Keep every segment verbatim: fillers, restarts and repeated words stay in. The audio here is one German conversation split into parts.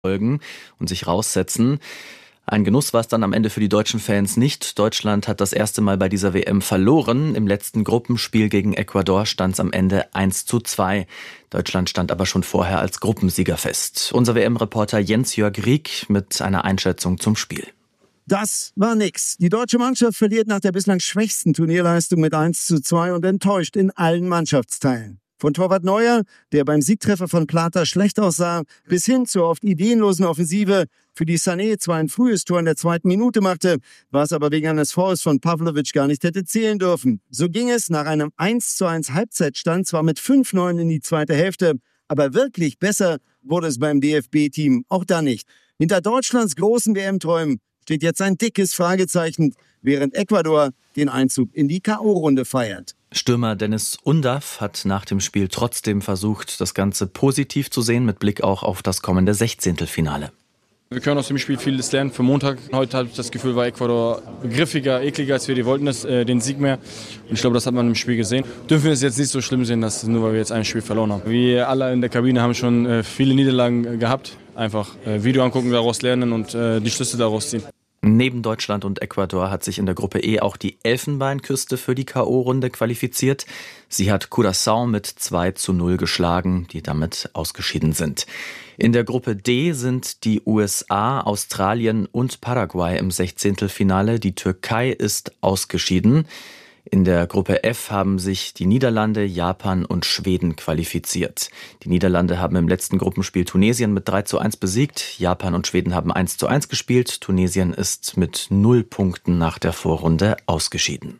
folgen und sich raussetzen. Ein Genuss war es dann am Ende für die deutschen Fans nicht. Deutschland hat das erste Mal bei dieser W M verloren. Im letzten Gruppenspiel gegen Ecuador stand es am Ende eins zu zwei. Deutschland stand aber schon vorher als Gruppensieger fest. Unser W M-Reporter Jens-Jörg Rieck mit einer Einschätzung zum Spiel. Das war nix. Die deutsche Mannschaft verliert nach der bislang schwächsten Turnierleistung mit eins zu zwei und enttäuscht in allen Mannschaftsteilen. Von Torwart Neuer, der beim Siegtreffer von Plata schlecht aussah, bis hin zur oft ideenlosen Offensive, für die Sané zwar ein frühes Tor in der zweiten Minute machte, was aber wegen eines Fouls von Pavlovic gar nicht hätte zählen dürfen. So ging es nach einem eins zu eins Halbzeitstand zwar mit fünf neun in die zweite Hälfte, aber wirklich besser wurde es beim D F B-Team auch da nicht. Hinter Deutschlands großen W M-Träumen steht jetzt ein dickes Fragezeichen, während Ecuador den Einzug in die K O-Runde feiert. Stürmer Dennis Undaff hat nach dem Spiel trotzdem versucht, das Ganze positiv zu sehen, mit Blick auch auf das kommende Sechzehntelfinale. Wir können aus dem Spiel vieles lernen für Montag. Heute habe ich das Gefühl, war Ecuador griffiger, ekliger als wir. Die wollten das, äh, den Sieg mehr. Und ich glaube, das hat man im Spiel gesehen. Dürfen wir es jetzt nicht so schlimm sehen, dass nur weil wir jetzt ein Spiel verloren haben. Wir alle in der Kabine haben schon äh, viele Niederlagen äh, gehabt. Einfach äh, Video angucken, daraus lernen und äh, die Schlüsse daraus ziehen. Neben Deutschland und Ecuador hat sich in der Gruppe E auch die Elfenbeinküste für die K O-Runde qualifiziert. Sie hat Curaçao mit zwei zu null geschlagen, die damit ausgeschieden sind. In der Gruppe D sind die U S A, Australien und Paraguay im Sechzehntelfinale. Die Türkei ist ausgeschieden. In der Gruppe F haben sich die Niederlande, Japan und Schweden qualifiziert. Die Niederlande haben im letzten Gruppenspiel Tunesien mit drei zu eins besiegt. Japan und Schweden haben eins zu eins gespielt. Tunesien ist mit null Punkten nach der Vorrunde ausgeschieden.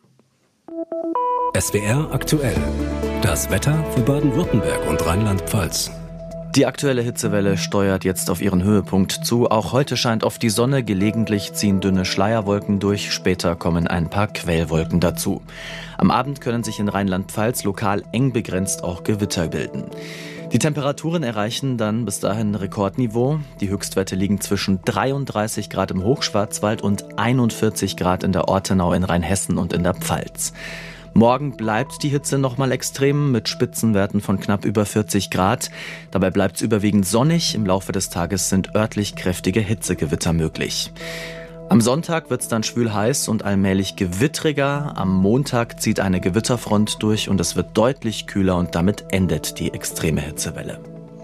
S W R aktuell. Das Wetter für Baden-Württemberg und Rheinland-Pfalz. Die aktuelle Hitzewelle steuert jetzt auf ihren Höhepunkt zu. Auch heute scheint oft die Sonne, gelegentlich ziehen dünne Schleierwolken durch, später kommen ein paar Quellwolken dazu. Am Abend können sich in Rheinland-Pfalz lokal eng begrenzt auch Gewitter bilden. Die Temperaturen erreichen dann bis dahin Rekordniveau. Die Höchstwerte liegen zwischen dreiunddreißig Grad im Hochschwarzwald und einundvierzig Grad in der Ortenau in Rheinhessen und in der Pfalz. Morgen bleibt die Hitze nochmal extrem mit Spitzenwerten von knapp über vierzig Grad. Dabei bleibt es überwiegend sonnig. Im Laufe des Tages sind örtlich kräftige Hitzegewitter möglich. Am Sonntag wird es dann schwül heiß und allmählich gewittriger. Am Montag zieht eine Gewitterfront durch und es wird deutlich kühler und damit endet die extreme Hitzewelle.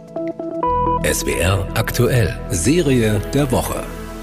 S W R aktuell. Serie der Woche.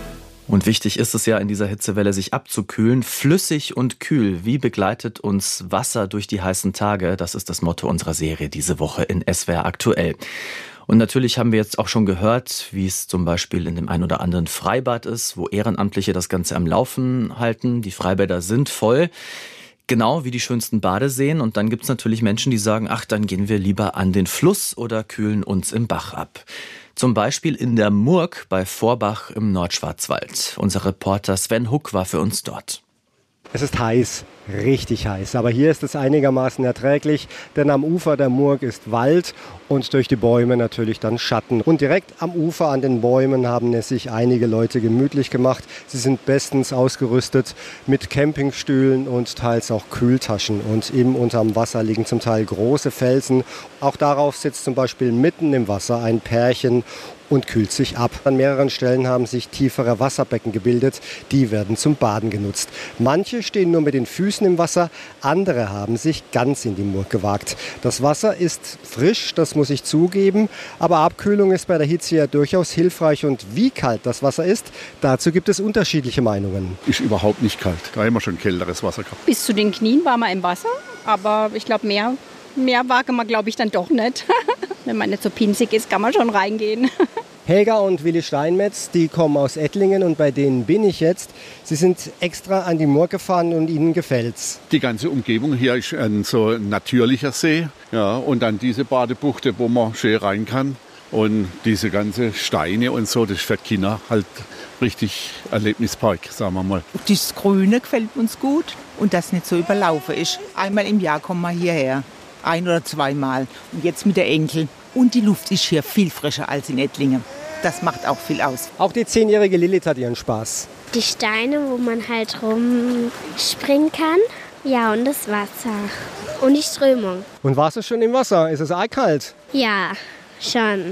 Und wichtig ist es ja in dieser Hitzewelle, sich abzukühlen. Flüssig und kühl. Wie begleitet uns Wasser durch die heißen Tage? Das ist das Motto unserer Serie diese Woche in S W R aktuell. Und natürlich haben wir jetzt auch schon gehört, wie es zum Beispiel in dem ein oder anderen Freibad ist, wo Ehrenamtliche das Ganze am Laufen halten. Die Freibäder sind voll. Genau wie die schönsten Badeseen. Und dann gibt es natürlich Menschen, die sagen, ach, dann gehen wir lieber an den Fluss oder kühlen uns im Bach ab. Zum Beispiel in der Murg bei Vorbach im Nordschwarzwald. Unser Reporter Sven Huck war für uns dort. Es ist heiß, richtig heiß, aber hier ist es einigermaßen erträglich, denn am Ufer der Murg ist Wald und durch die Bäume natürlich dann Schatten. Und direkt am Ufer an den Bäumen haben es sich einige Leute gemütlich gemacht. Sie sind bestens ausgerüstet mit Campingstühlen und teils auch Kühltaschen. Und eben unterm Wasser liegen zum Teil große Felsen. Auch darauf sitzt zum Beispiel mitten im Wasser ein Pärchen und kühlt sich ab. An mehreren Stellen haben sich tiefere Wasserbecken gebildet, die werden zum Baden genutzt. Manche stehen nur mit den Füßen im Wasser, andere haben sich ganz in die Murg gewagt. Das Wasser ist frisch, das muss ich zugeben, aber Abkühlung ist bei der Hitze ja durchaus hilfreich. Und wie kalt das Wasser ist, dazu gibt es unterschiedliche Meinungen. Ist überhaupt nicht kalt, da haben wir schon kälteres Wasser gehabt. Bis zu den Knien waren wir im Wasser, aber ich glaube mehr, mehr wagen wir glaube ich dann doch nicht. Wenn man nicht so pinzig ist, kann man schon reingehen. Helga und Willi Steinmetz, die kommen aus Ettlingen und bei denen bin ich jetzt. Sie sind extra an die Murg gefahren und ihnen gefällt's. Die ganze Umgebung hier ist ein so natürlicher See. Ja, und dann diese Badebuchte, wo man schön rein kann. Und diese ganze Steine und so, das ist für die Kinder halt richtig Erlebnispark, sagen wir mal. Das Grüne gefällt uns gut und das nicht so überlaufen ist. Einmal im Jahr kommen wir hierher, ein- oder zweimal. Und jetzt mit der Enkel. Und die Luft ist hier viel frischer als in Ettlingen. Das macht auch viel aus. Auch die zehnjährige Lilith hat ihren Spaß. Die Steine, wo man halt rumspringen kann. Ja, und das Wasser. Und die Strömung. Und warst du schon im Wasser? Ist es eiskalt? Ja, schon.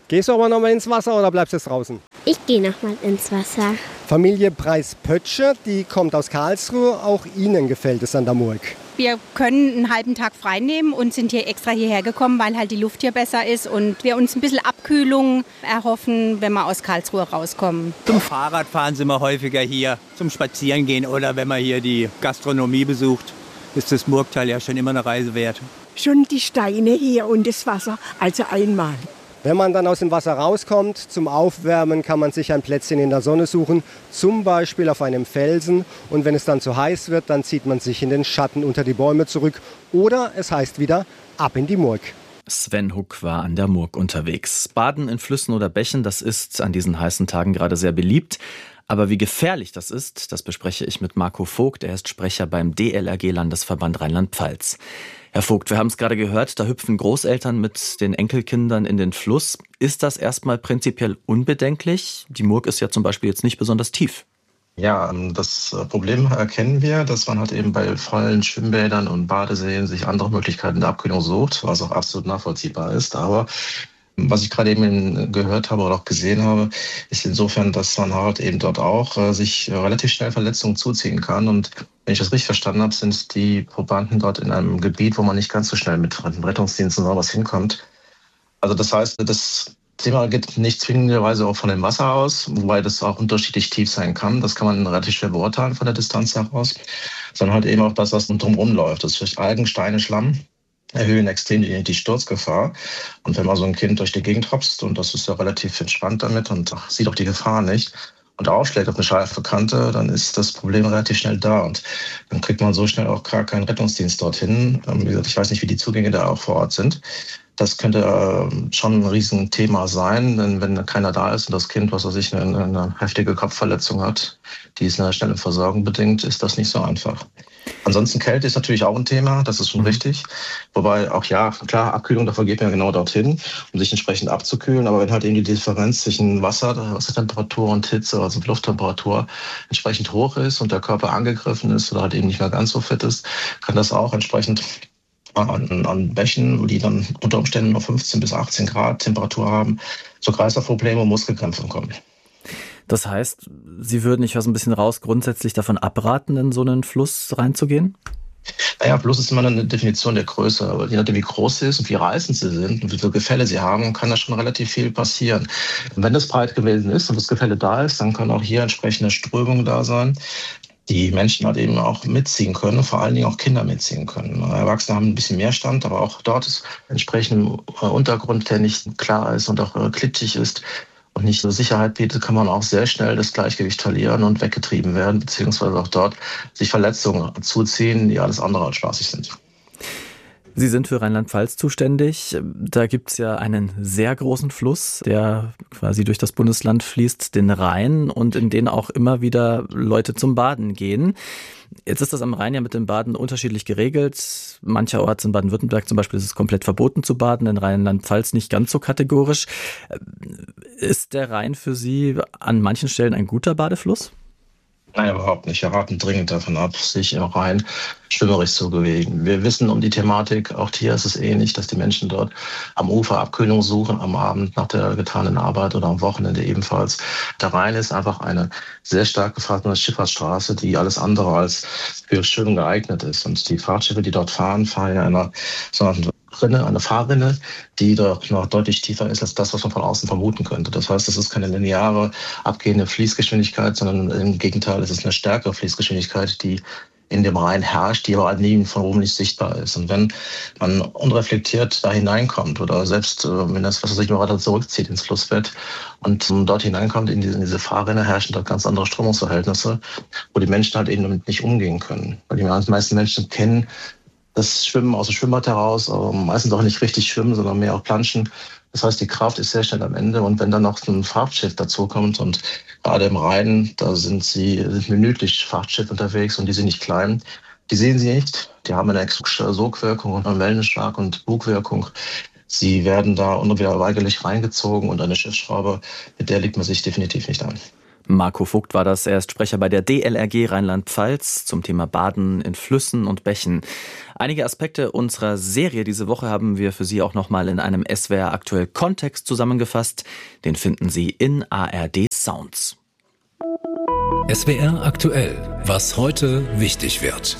Gehst du aber noch mal ins Wasser oder bleibst du jetzt draußen? Ich gehe noch mal ins Wasser. Familie Preis-Pötsche, die kommt aus Karlsruhe. Auch Ihnen gefällt es an der Murg. Wir können einen halben Tag frei nehmen und sind hier extra hierher gekommen, weil halt die Luft hier besser ist und wir uns ein bisschen Abkühlung erhoffen, wenn wir aus Karlsruhe rauskommen. Zum Fahrradfahren sind wir häufiger hier, zum Spazierengehen oder wenn man hier die Gastronomie besucht, ist das Murgtal ja schon immer eine Reise wert. Schon die Steine hier und das Wasser, also einmal. Wenn man dann aus dem Wasser rauskommt, zum Aufwärmen kann man sich ein Plätzchen in der Sonne suchen, zum Beispiel auf einem Felsen. Und wenn es dann zu heiß wird, dann zieht man sich in den Schatten unter die Bäume zurück. Oder es heißt wieder, ab in die Murg. Sven Huck war an der Murg unterwegs. Baden in Flüssen oder Bächen, das ist an diesen heißen Tagen gerade sehr beliebt. Aber wie gefährlich das ist, das bespreche ich mit Marco Vogt. Er ist Sprecher beim D L R G-Landesverband Rheinland-Pfalz. Herr Vogt, wir haben es gerade gehört, da hüpfen Großeltern mit den Enkelkindern in den Fluss. Ist das erstmal prinzipiell unbedenklich? Die Murg ist ja zum Beispiel jetzt nicht besonders tief. Ja, das Problem erkennen wir, dass man halt eben bei vollen Schwimmbädern und Badeseen sich andere Möglichkeiten der Abkühlung sucht, was auch absolut nachvollziehbar ist. Aber was ich gerade eben gehört habe oder auch gesehen habe, ist insofern, dass man halt eben dort auch äh, sich relativ schnell Verletzungen zuziehen kann. Und wenn ich das richtig verstanden habe, sind die Probanden dort in einem Gebiet, wo man nicht ganz so schnell mit Rettungsdiensten oder was hinkommt. Also das heißt, das Thema geht nicht zwingenderweise auch von dem Wasser aus, wobei das auch unterschiedlich tief sein kann. Das kann man relativ schwer beurteilen von der Distanz heraus. Sondern halt eben auch das, was drumherum läuft. Das ist Algen, Steine, Schlamm. Erhöhen extrem die, die Sturzgefahr. Und wenn man so ein Kind durch die Gegend hopst, und das ist ja relativ entspannt damit und sieht auch die Gefahr nicht, und aufschlägt auf eine scharfe Kante, dann ist das Problem relativ schnell da. Und dann kriegt man so schnell auch gar keinen Rettungsdienst dorthin. Wie gesagt, ich weiß nicht, wie die Zugänge da auch vor Ort sind. Das könnte äh, schon ein Riesenthema sein, denn wenn keiner da ist und das Kind, was weiß ich, eine, eine heftige Kopfverletzung hat, die es einer schnellen Versorgung bedingt, ist das nicht so einfach. Ansonsten Kälte ist natürlich auch ein Thema, das ist schon richtig. Wobei auch, ja, klar, Abkühlung, dafür geht man ja genau dorthin, um sich entsprechend abzukühlen. Aber wenn halt eben die Differenz zwischen Wasser, Wassertemperatur und Hitze, also Lufttemperatur, entsprechend hoch ist und der Körper angegriffen ist oder halt eben nicht mehr ganz so fit ist, kann das auch entsprechend an, an Bächen, die dann unter Umständen noch fünfzehn bis achtzehn Grad Temperatur haben, zu Kreislaufproblemen und Muskelkrämpfen kommen. Das heißt, Sie würden, ich höre so ein bisschen raus, grundsätzlich davon abraten, in so einen Fluss reinzugehen? Naja, Fluss ist immer eine Definition der Größe. Aber je nachdem, wie groß sie ist und wie reißend sie sind und wie viele Gefälle sie haben, kann da schon relativ viel passieren. Und wenn das breit gewesen ist und das Gefälle da ist, dann können auch hier entsprechende Strömungen da sein, die Menschen halt eben auch mitziehen können, vor allen Dingen auch Kinder mitziehen können. Erwachsene haben ein bisschen mehr Stand, aber auch dort ist entsprechend ein Untergrund, der nicht klar ist und auch klitschig ist und nicht so Sicherheit bietet, kann man auch sehr schnell das Gleichgewicht verlieren und weggetrieben werden, beziehungsweise auch dort sich Verletzungen zuziehen, die alles andere als spaßig sind. Sie sind für Rheinland-Pfalz zuständig. Da gibt es ja einen sehr großen Fluss, der quasi durch das Bundesland fließt, den Rhein, und in den auch immer wieder Leute zum Baden gehen. Jetzt ist das am Rhein ja mit dem Baden unterschiedlich geregelt. Mancherorts in Baden-Württemberg zum Beispiel ist es komplett verboten zu baden, in Rheinland-Pfalz nicht ganz so kategorisch. Ist der Rhein für Sie an manchen Stellen ein guter Badefluss? Nein, überhaupt nicht. Wir raten dringend davon ab, sich im Rhein schwimmerisch zu bewegen. Wir wissen um die Thematik, auch hier ist es ähnlich, dass die Menschen dort am Ufer Abkühlung suchen, am Abend nach der getanen Arbeit oder am Wochenende ebenfalls. Der Rhein ist einfach eine sehr stark gefahrene Schifffahrtsstraße, die alles andere als für Schwimmen geeignet ist. Und die Fahrtschiffe, die dort fahren, fahren in einer sogenannten Rinne, eine Fahrrinne, die doch noch deutlich tiefer ist als das, was man von außen vermuten könnte. Das heißt, es ist keine lineare, abgehende Fließgeschwindigkeit, sondern im Gegenteil, es ist eine stärkere Fließgeschwindigkeit, die in dem Rhein herrscht, die aber nie von oben nicht sichtbar ist. Und wenn man unreflektiert da hineinkommt oder selbst, wenn das Wasser sich nur weiter zurückzieht ins Flussbett und dort hineinkommt in diese, in diese Fahrrinne, herrschen dort ganz andere Strömungsverhältnisse, wo die Menschen halt eben damit nicht umgehen können. Weil die meisten Menschen kennen das Schwimmen aus dem Schwimmbad heraus, aber meistens auch nicht richtig schwimmen, sondern mehr auch planschen. Das heißt, die Kraft ist sehr schnell am Ende. Und wenn dann noch ein Frachtschiff dazukommt und gerade im Rhein, da sind sie sind minütlich Frachtschiff unterwegs und die sind nicht klein. Die sehen sie nicht. Die haben eine Sogwirkung und eine Wellenschlag- und Bugwirkung. Sie werden da unwiderweigerlich reingezogen und eine Schiffsschraube, mit der legt man sich definitiv nicht an. Marco Vogt war das. Er ist Sprecher bei der D L R G Rheinland-Pfalz zum Thema Baden in Flüssen und Bächen. Einige Aspekte unserer Serie diese Woche haben wir für Sie auch nochmal in einem S W R aktuell Kontext zusammengefasst. Den finden Sie in A R D Sounds. S W R aktuell, was heute wichtig wird.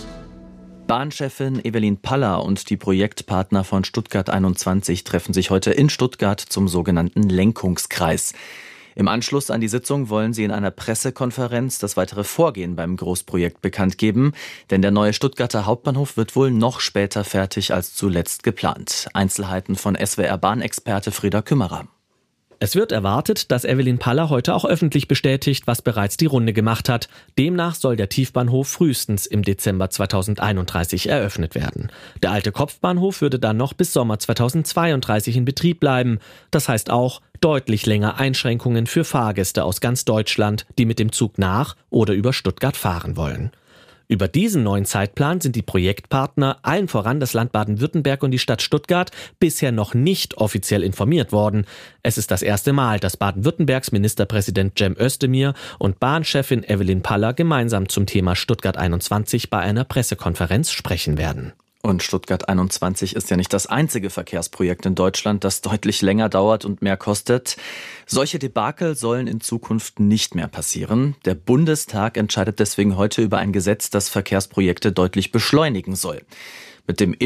Bahnchefin Evelyn Paller und die Projektpartner von Stuttgart einundzwanzig treffen sich heute in Stuttgart zum sogenannten Lenkungskreis. Im Anschluss an die Sitzung wollen sie in einer Pressekonferenz das weitere Vorgehen beim Großprojekt bekannt geben, denn der neue Stuttgarter Hauptbahnhof wird wohl noch später fertig als zuletzt geplant. Einzelheiten von S W R-Bahnexperte Frieda Kümmerer. Es wird erwartet, dass Evelyn Paller heute auch öffentlich bestätigt, was bereits die Runde gemacht hat. Demnach soll der Tiefbahnhof frühestens im Dezember zweitausendeinunddreißig eröffnet werden. Der alte Kopfbahnhof würde dann noch bis Sommer zweitausendzweiunddreißig in Betrieb bleiben. Das heißt auch deutlich länger Einschränkungen für Fahrgäste aus ganz Deutschland, die mit dem Zug nach oder über Stuttgart fahren wollen. Über diesen neuen Zeitplan sind die Projektpartner, allen voran das Land Baden-Württemberg und die Stadt Stuttgart, bisher noch nicht offiziell informiert worden. Es ist das erste Mal, dass Baden-Württembergs Ministerpräsident Cem Özdemir und Bahnchefin Evelyn Paller gemeinsam zum Thema Stuttgart einundzwanzig bei einer Pressekonferenz sprechen werden. Und Stuttgart einundzwanzig ist ja nicht das einzige Verkehrsprojekt in Deutschland, das deutlich länger dauert und mehr kostet. Solche Debakel sollen in Zukunft nicht mehr passieren. Der Bundestag entscheidet deswegen heute über ein Gesetz, das Verkehrsprojekte deutlich beschleunigen soll. Mit dem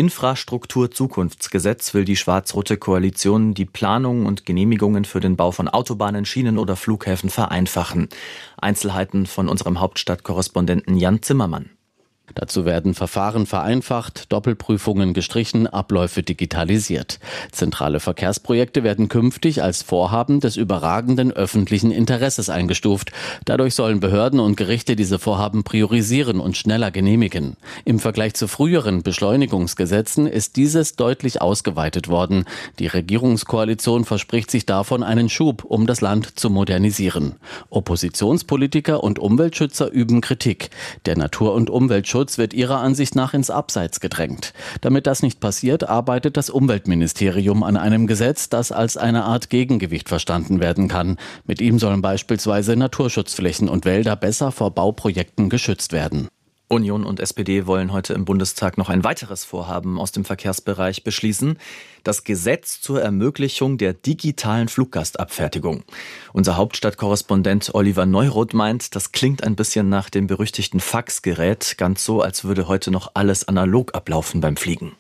Infrastruktur-Zukunftsgesetz will die schwarz-rote Koalition die Planungen und Genehmigungen für den Bau von Autobahnen, Schienen oder Flughäfen vereinfachen. Einzelheiten von unserem Hauptstadtkorrespondenten Jan Zimmermann. Dazu werden Verfahren vereinfacht, Doppelprüfungen gestrichen, Abläufe digitalisiert. Zentrale Verkehrsprojekte werden künftig als Vorhaben des überragenden öffentlichen Interesses eingestuft. Dadurch sollen Behörden und Gerichte diese Vorhaben priorisieren und schneller genehmigen. Im Vergleich zu früheren Beschleunigungsgesetzen ist dieses deutlich ausgeweitet worden. Die Regierungskoalition verspricht sich davon einen Schub, um das Land zu modernisieren. Oppositionspolitiker und Umweltschützer üben Kritik. Der Natur- und Umweltschutz wird ihrer Ansicht nach ins Abseits gedrängt. Damit das nicht passiert, arbeitet das Umweltministerium an einem Gesetz, das als eine Art Gegengewicht verstanden werden kann. Mit ihm sollen beispielsweise Naturschutzflächen und Wälder besser vor Bauprojekten geschützt werden. Union und S P D wollen heute im Bundestag noch ein weiteres Vorhaben aus dem Verkehrsbereich beschließen: das Gesetz zur Ermöglichung der digitalen Fluggastabfertigung. Unser Hauptstadtkorrespondent Oliver Neuroth meint, das klingt ein bisschen nach dem berüchtigten Faxgerät, ganz so, als würde heute noch alles analog ablaufen beim Fliegen.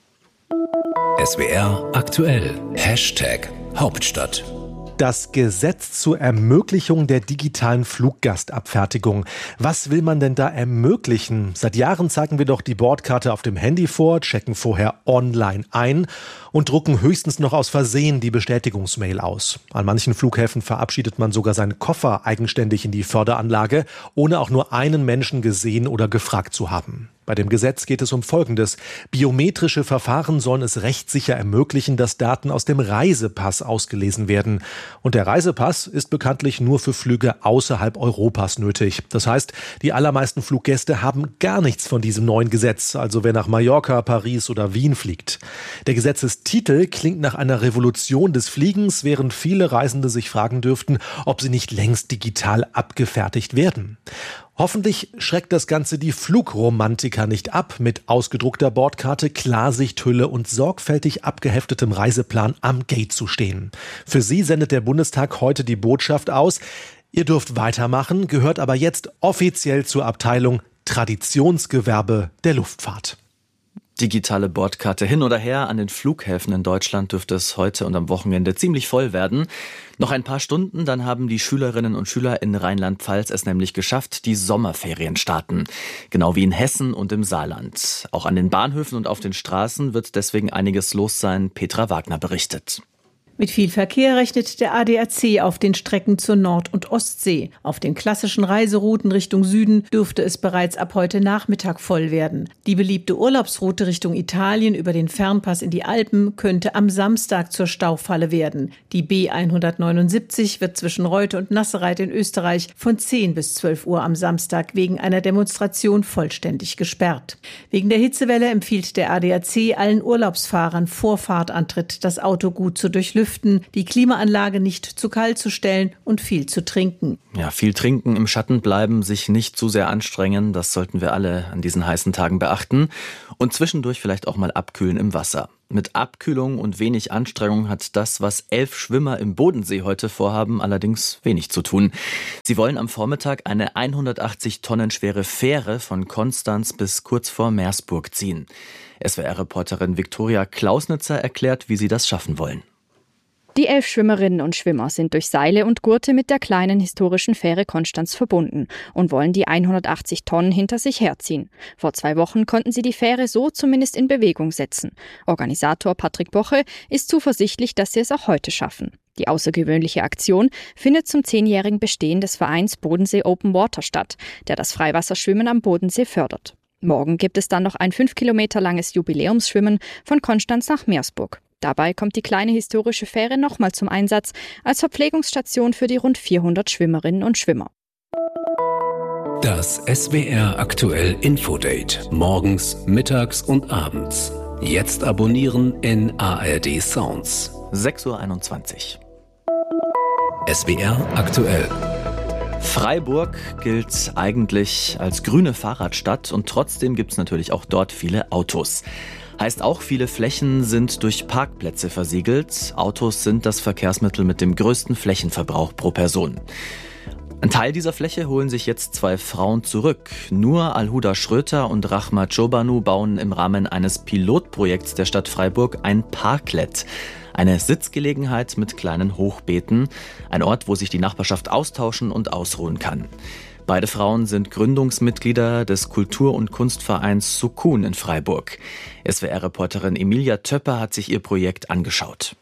S W R aktuell. Hashtag Hauptstadt. Das Gesetz zur Ermöglichung der digitalen Fluggastabfertigung. Was will man denn da ermöglichen? Seit Jahren zeigen wir doch die Bordkarte auf dem Handy vor, checken vorher online ein und drucken höchstens noch aus Versehen die Bestätigungsmail aus. An manchen Flughäfen verabschiedet man sogar seinen Koffer eigenständig in die Förderanlage, ohne auch nur einen Menschen gesehen oder gefragt zu haben. Bei dem Gesetz geht es um Folgendes. Biometrische Verfahren sollen es rechtssicher ermöglichen, dass Daten aus dem Reisepass ausgelesen werden. Und der Reisepass ist bekanntlich nur für Flüge außerhalb Europas nötig. Das heißt, die allermeisten Fluggäste haben gar nichts von diesem neuen Gesetz, also wer nach Mallorca, Paris oder Wien fliegt. Der Gesetzestitel klingt nach einer Revolution des Fliegens, während viele Reisende sich fragen dürften, ob sie nicht längst digital abgefertigt werden. Hoffentlich schreckt das Ganze die Flugromantiker nicht ab, mit ausgedruckter Bordkarte, Klarsichthülle und sorgfältig abgeheftetem Reiseplan am Gate zu stehen. Für sie sendet der Bundestag heute die Botschaft aus: Ihr dürft weitermachen, gehört aber jetzt offiziell zur Abteilung Traditionsgewerbe der Luftfahrt. Digitale Bordkarte hin oder her, an den Flughäfen in Deutschland dürfte es heute und am Wochenende ziemlich voll werden. Noch ein paar Stunden, dann haben die Schülerinnen und Schüler in Rheinland-Pfalz es nämlich geschafft, die Sommerferien starten. Genau wie in Hessen und im Saarland. Auch an den Bahnhöfen und auf den Straßen wird deswegen einiges los sein. Petra Wagner berichtet. Mit viel Verkehr rechnet der A D A C auf den Strecken zur Nord- und Ostsee. Auf den klassischen Reiserouten Richtung Süden dürfte es bereits ab heute Nachmittag voll werden. Die beliebte Urlaubsroute Richtung Italien über den Fernpass in die Alpen könnte am Samstag zur Staufalle werden. Die B hundertneunundsiebzig wird zwischen Reute und Nassereit in Österreich von zehn bis zwölf Uhr am Samstag wegen einer Demonstration vollständig gesperrt. Wegen der Hitzewelle empfiehlt der A D A C allen Urlaubsfahrern vor Fahrtantritt das Auto gut zu durchlüften. lüften, die Klimaanlage nicht zu kalt zu stellen und viel zu trinken. Ja, viel trinken, im Schatten bleiben, sich nicht zu sehr anstrengen, das sollten wir alle an diesen heißen Tagen beachten. Und zwischendurch vielleicht auch mal abkühlen im Wasser. Mit Abkühlung und wenig Anstrengung hat das, was elf Schwimmer im Bodensee heute vorhaben, allerdings wenig zu tun. Sie wollen am Vormittag eine hundertachtzig Tonnen schwere Fähre von Konstanz bis kurz vor Meersburg ziehen. S W R-Reporterin Viktoria Klausnitzer erklärt, wie sie das schaffen wollen. Die elf Schwimmerinnen und Schwimmer sind durch Seile und Gurte mit der kleinen historischen Fähre Konstanz verbunden und wollen die hundertachtzig Tonnen hinter sich herziehen. Vor zwei Wochen konnten sie die Fähre so zumindest in Bewegung setzen. Organisator Patrick Boche ist zuversichtlich, dass sie es auch heute schaffen. Die außergewöhnliche Aktion findet zum zehnjährigen Bestehen des Vereins Bodensee Open Water statt, der das Freiwasserschwimmen am Bodensee fördert. Morgen gibt es dann noch ein fünf Kilometer langes Jubiläumsschwimmen von Konstanz nach Meersburg. Dabei kommt die kleine historische Fähre nochmal zum Einsatz als Verpflegungsstation für die rund vierhundert Schwimmerinnen und Schwimmer. Das S W R aktuell Infodate. Morgens, mittags und abends. Jetzt abonnieren in A R D Sounds. sechs Uhr einundzwanzig. S W R aktuell. Freiburg gilt eigentlich als grüne Fahrradstadt und trotzdem gibt es natürlich auch dort viele Autos. Heißt auch, viele Flächen sind durch Parkplätze versiegelt. Autos sind das Verkehrsmittel mit dem größten Flächenverbrauch pro Person. Ein Teil dieser Fläche holen sich jetzt zwei Frauen zurück. Nur Alhuda Schröter und Rahma Chobanu bauen im Rahmen eines Pilotprojekts der Stadt Freiburg ein Parklet. Eine Sitzgelegenheit mit kleinen Hochbeeten. Ein Ort, wo sich die Nachbarschaft austauschen und ausruhen kann. Beide Frauen sind Gründungsmitglieder des Kultur- und Kunstvereins Sukun in Freiburg. S W R-Reporterin Emilia Töpper hat sich ihr Projekt angeschaut.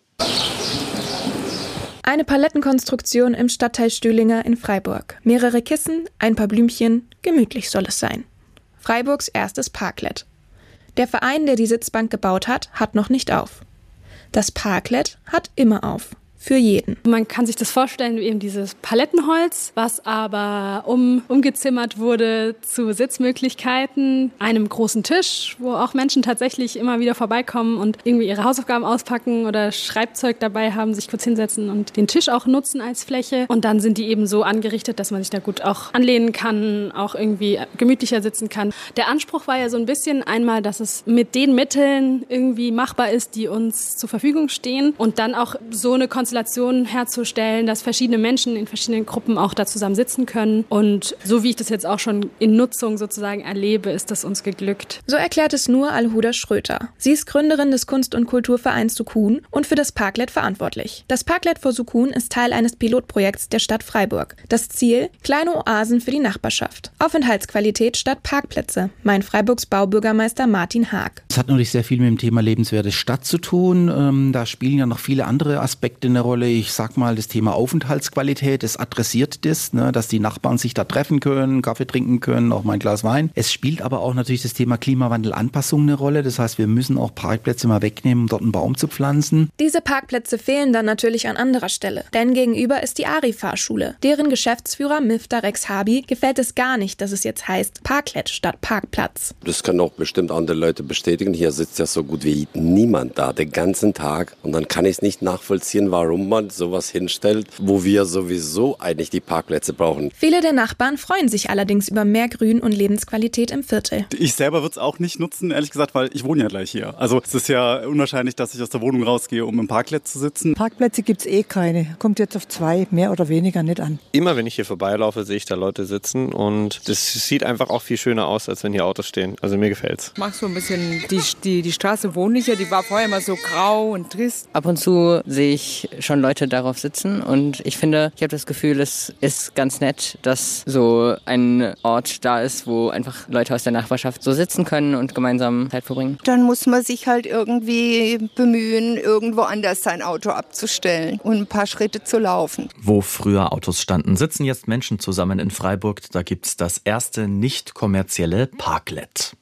Eine Palettenkonstruktion im Stadtteil Stühlinger in Freiburg. Mehrere Kissen, ein paar Blümchen, gemütlich soll es sein. Freiburgs erstes Parklet. Der Verein, der die Sitzbank gebaut hat, hat noch nicht auf. Das Parklet hat immer auf. Für jeden. Man kann sich das vorstellen wie eben dieses Palettenholz, was aber um, umgezimmert wurde zu Sitzmöglichkeiten, einem großen Tisch, wo auch Menschen tatsächlich immer wieder vorbeikommen und irgendwie ihre Hausaufgaben auspacken oder Schreibzeug dabei haben, sich kurz hinsetzen und den Tisch auch nutzen als Fläche. Und dann sind die eben so angerichtet, dass man sich da gut auch anlehnen kann, auch irgendwie gemütlicher sitzen kann. Der Anspruch war ja so ein bisschen einmal, dass es mit den Mitteln irgendwie machbar ist, die uns zur Verfügung stehen und dann auch so eine Konstellation herzustellen, dass verschiedene Menschen in verschiedenen Gruppen auch da zusammen sitzen können. Und so wie ich das jetzt auch schon in Nutzung sozusagen erlebe, ist das uns geglückt. So erklärt es Nur Alhuda Schröter. Sie ist Gründerin des Kunst- und Kulturvereins Sukun und für das Parklet verantwortlich. Das Parklet vor Sukun ist Teil eines Pilotprojekts der Stadt Freiburg. Das Ziel? Kleine Oasen für die Nachbarschaft. Aufenthaltsqualität statt Parkplätze, meint Freiburgs Baubürgermeister Martin Haag. Es hat natürlich sehr viel mit dem Thema lebenswerte Stadt zu tun. Da spielen ja noch viele andere Aspekte eine Rolle. Ich sag mal, das Thema Aufenthaltsqualität, das adressiert das, ne, dass die Nachbarn sich da treffen können, Kaffee trinken können, auch mal ein Glas Wein. Es spielt aber auch natürlich das Thema Klimawandelanpassung eine Rolle. Das heißt, wir müssen auch Parkplätze mal wegnehmen, um dort einen Baum zu pflanzen. Diese Parkplätze fehlen dann natürlich an anderer Stelle. Denn gegenüber ist die Ari-Fahrschule. Deren Geschäftsführer Mifta Rex Habi gefällt es gar nicht, dass es jetzt heißt Parklet statt Parkplatz. Das können auch bestimmt andere Leute bestätigen. Hier sitzt ja so gut wie niemand da den ganzen Tag. Und dann kann ich es nicht nachvollziehen, warum man sowas hinstellt, wo wir sowieso eigentlich die Parkplätze brauchen. Viele der Nachbarn freuen sich allerdings über mehr Grün und Lebensqualität im Viertel. Ich selber würde es auch nicht nutzen, ehrlich gesagt, weil ich wohne ja gleich hier. Also es ist ja unwahrscheinlich, dass ich aus der Wohnung rausgehe, um im Parkplatz zu sitzen. Parkplätze gibt es eh keine. Kommt jetzt auf zwei, mehr oder weniger nicht an. Immer wenn ich hier vorbeilaufe, sehe ich da Leute sitzen und das sieht einfach auch viel schöner aus, als wenn hier Autos stehen. Also mir gefällt's. Ich mag so ein bisschen die, die, die Straße wohnlicher, die war vorher immer so grau und trist. Ab und zu sehe ich schon Leute darauf sitzen und ich finde, ich habe das Gefühl, es ist ganz nett, dass so ein Ort da ist, wo einfach Leute aus der Nachbarschaft so sitzen können und gemeinsam Zeit verbringen. Dann muss man sich halt irgendwie bemühen, irgendwo anders sein Auto abzustellen und ein paar Schritte zu laufen. Wo früher Autos standen, sitzen jetzt Menschen zusammen in Freiburg. Da gibt's das erste nicht kommerzielle Parklet.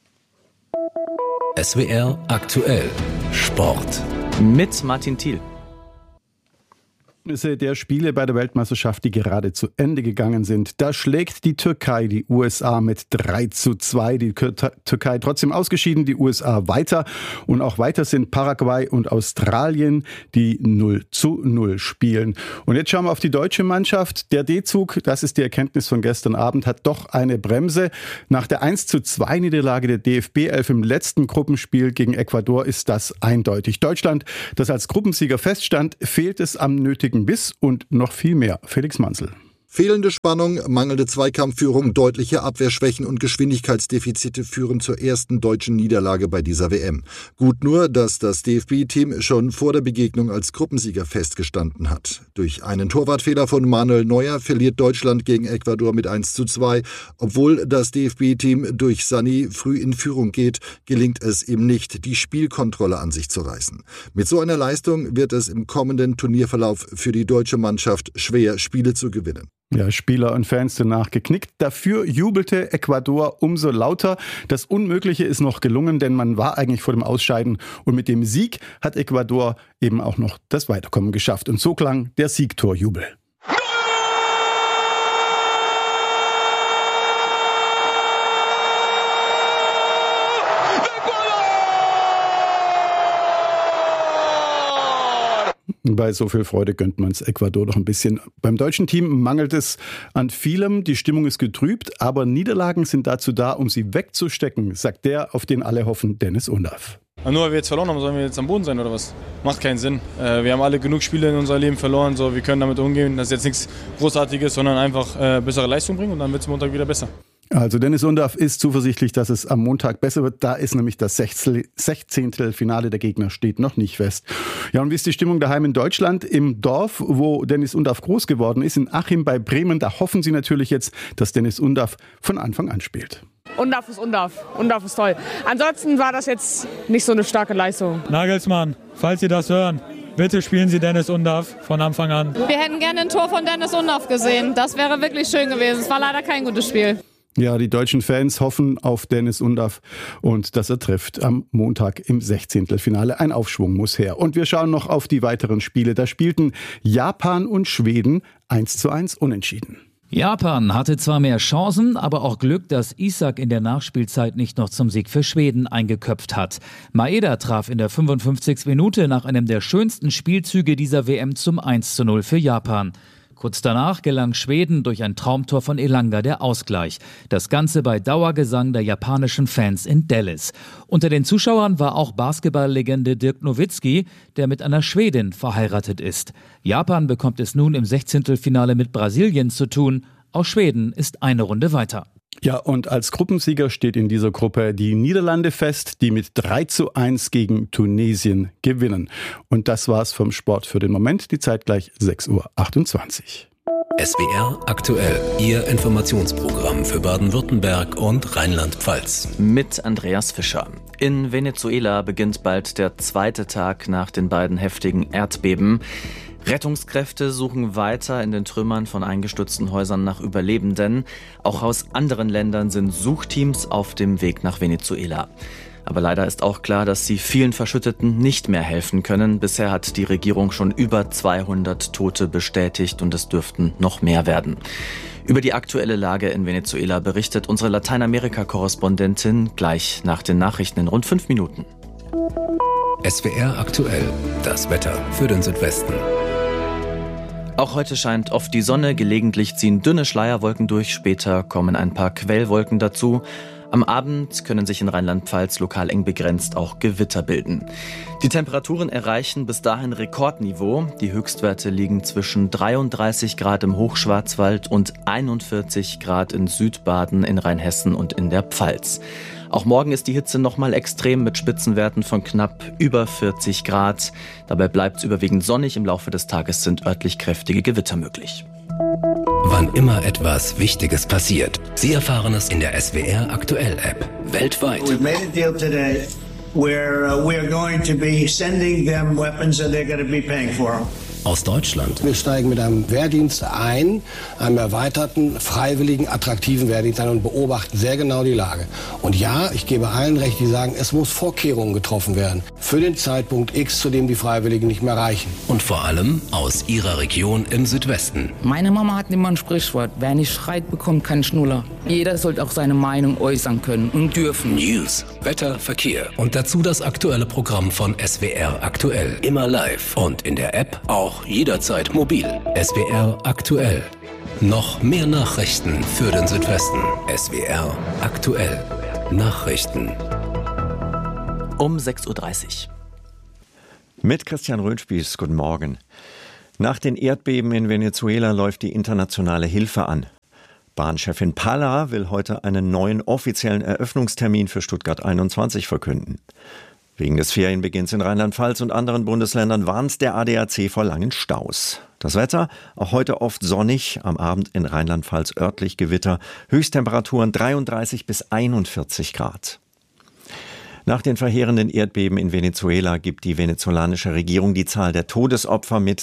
S W R aktuell Sport. Mit Martin Thiel. der Spiele bei der Weltmeisterschaft, die gerade zu Ende gegangen sind. Da schlägt die Türkei die U S A mit drei zu zwei. Die Türkei trotzdem ausgeschieden, die U S A weiter. Und auch weiter sind Paraguay und Australien, die null zu null spielen. Und jetzt schauen wir auf die deutsche Mannschaft. Der D-Zug, das ist die Erkenntnis von gestern Abend, hat doch eine Bremse. Nach der eins zu zwei Niederlage der D F B elf im letzten Gruppenspiel gegen Ecuador ist das eindeutig. Deutschland, das als Gruppensieger feststand, fehlt es am nötigen Biss und noch viel mehr. Felix Manzel. Fehlende Spannung, mangelnde Zweikampfführung, deutliche Abwehrschwächen und Geschwindigkeitsdefizite führen zur ersten deutschen Niederlage bei dieser W M. Gut nur, dass das D F B-Team schon vor der Begegnung als Gruppensieger festgestanden hat. Durch einen Torwartfehler von Manuel Neuer verliert Deutschland gegen Ecuador mit eins zu zwei. Obwohl das D F B-Team durch Sané früh in Führung geht, gelingt es ihm nicht, die Spielkontrolle an sich zu reißen. Mit so einer Leistung wird es im kommenden Turnierverlauf für die deutsche Mannschaft schwer, Spiele zu gewinnen. Ja, Spieler und Fans danach geknickt. Dafür jubelte Ecuador umso lauter. Das Unmögliche ist noch gelungen, denn man war eigentlich vor dem Ausscheiden. Und mit dem Sieg hat Ecuador eben auch noch das Weiterkommen geschafft. Und so klang der Siegtorjubel. Bei so viel Freude gönnt man es Ecuador doch ein bisschen. Beim deutschen Team mangelt es an vielem. Die Stimmung ist getrübt, aber Niederlagen sind dazu da, um sie wegzustecken, sagt der, auf den alle hoffen, Dennis Undaff. Nur weil wir jetzt verloren haben, sollen wir jetzt am Boden sein oder was? Macht keinen Sinn. Wir haben alle genug Spiele in unserem Leben verloren, so wir können damit umgehen. Das ist jetzt nichts Großartiges, sondern einfach äh, bessere Leistung bringen und dann wird es Montag wieder besser. Also Dennis Undaff ist zuversichtlich, dass es am Montag besser wird. Da ist nämlich das Sechzehntelfinale der Gegner steht noch nicht fest. Ja, und wie ist die Stimmung daheim in Deutschland? Im Dorf, wo Dennis Undaff groß geworden ist, in Achim bei Bremen, da hoffen sie natürlich jetzt, dass Dennis Undaff von Anfang an spielt. Undaff ist Undaff. Undaff ist toll. Ansonsten war das jetzt nicht so eine starke Leistung. Nagelsmann, falls Sie das hören, bitte spielen Sie Dennis Undaff von Anfang an. Wir hätten gerne ein Tor von Dennis Undaff gesehen. Das wäre wirklich schön gewesen. Es war leider kein gutes Spiel. Ja, die deutschen Fans hoffen auf Dennis Undaff und dass er trifft am Montag im Sechzehntelfinale. Ein Aufschwung muss her. Und wir schauen noch auf die weiteren Spiele. Da spielten Japan und Schweden eins zu eins unentschieden. Japan hatte zwar mehr Chancen, aber auch Glück, dass Isak in der Nachspielzeit nicht noch zum Sieg für Schweden eingeköpft hat. Maeda traf in der fünfundfünfzigsten Minute nach einem der schönsten Spielzüge dieser W M zum eins zu null für Japan. Kurz danach gelang Schweden durch ein Traumtor von Elanga der Ausgleich. Das Ganze bei Dauergesang der japanischen Fans in Dallas. Unter den Zuschauern war auch Basketballlegende Dirk Nowitzki, der mit einer Schwedin verheiratet ist. Japan bekommt es nun im Sechzehntelfinale mit Brasilien zu tun. Aus Schweden ist eine Runde weiter. Ja, und als Gruppensieger steht in dieser Gruppe die Niederlande fest, die mit drei zu eins gegen Tunesien gewinnen. Und das war's vom Sport für den Moment. Die Zeit gleich sechs Uhr achtundzwanzig. S W R aktuell, Ihr Informationsprogramm für Baden-Württemberg und Rheinland-Pfalz. Mit Andreas Fischer. In Venezuela beginnt bald der zweite Tag nach den beiden heftigen Erdbeben. Rettungskräfte suchen weiter in den Trümmern von eingestürzten Häusern nach Überlebenden. Auch aus anderen Ländern sind Suchteams auf dem Weg nach Venezuela. Aber leider ist auch klar, dass sie vielen Verschütteten nicht mehr helfen können. Bisher hat die Regierung schon über zweihundert Tote bestätigt und es dürften noch mehr werden. Über die aktuelle Lage in Venezuela berichtet unsere Lateinamerika-Korrespondentin gleich nach den Nachrichten in rund fünf Minuten. S W R aktuell, das Wetter für den Südwesten. Auch heute scheint oft die Sonne, gelegentlich ziehen dünne Schleierwolken durch, später kommen ein paar Quellwolken dazu. Am Abend können sich in Rheinland-Pfalz lokal eng begrenzt auch Gewitter bilden. Die Temperaturen erreichen bis dahin Rekordniveau. Die Höchstwerte liegen zwischen dreiunddreißig Grad im Hochschwarzwald und einundvierzig Grad in Südbaden, in Rheinhessen und in der Pfalz. Auch morgen ist die Hitze nochmal extrem mit Spitzenwerten von knapp über vierzig Grad. Dabei bleibt es überwiegend sonnig. Im Laufe des Tages sind örtlich kräftige Gewitter möglich. Wann immer etwas Wichtiges passiert, Sie erfahren es in der S W R aktuell App. Weltweit. We've made a deal today where uh, we are going to be sending them weapons and they're going to be paying for them. aus Deutschland. Wir steigen mit einem Wehrdienst ein, einem erweiterten, freiwilligen, attraktiven Wehrdienst ein und beobachten sehr genau die Lage. Und ja, ich gebe allen recht, die sagen, es muss Vorkehrungen getroffen werden für den Zeitpunkt X, zu dem die Freiwilligen nicht mehr reichen. Und vor allem aus ihrer Region im Südwesten. Meine Mama hat immer ein Sprichwort: Wer nicht schreit, bekommt keinen Schnuller. Jeder sollte auch seine Meinung äußern können und dürfen. News, Wetter, Verkehr und dazu das aktuelle Programm von S W R Aktuell. Immer live und in der App auch jederzeit mobil. S W R Aktuell. Noch mehr Nachrichten für den Südwesten. S W R Aktuell. Nachrichten. Um sechs Uhr dreißig. Mit Christian Röhnspieß, guten Morgen. Nach den Erdbeben in Venezuela läuft die internationale Hilfe an. Bahnchefin Palla will heute einen neuen offiziellen Eröffnungstermin für Stuttgart einundzwanzig verkünden. Wegen des Ferienbeginns in Rheinland-Pfalz und anderen Bundesländern warnt der A D A C vor langen Staus. Das Wetter, auch heute oft sonnig, am Abend in Rheinland-Pfalz örtlich Gewitter, Höchsttemperaturen dreiunddreißig bis einundvierzig Grad. Nach den verheerenden Erdbeben in Venezuela gibt die venezolanische Regierung die Zahl der Todesopfer mit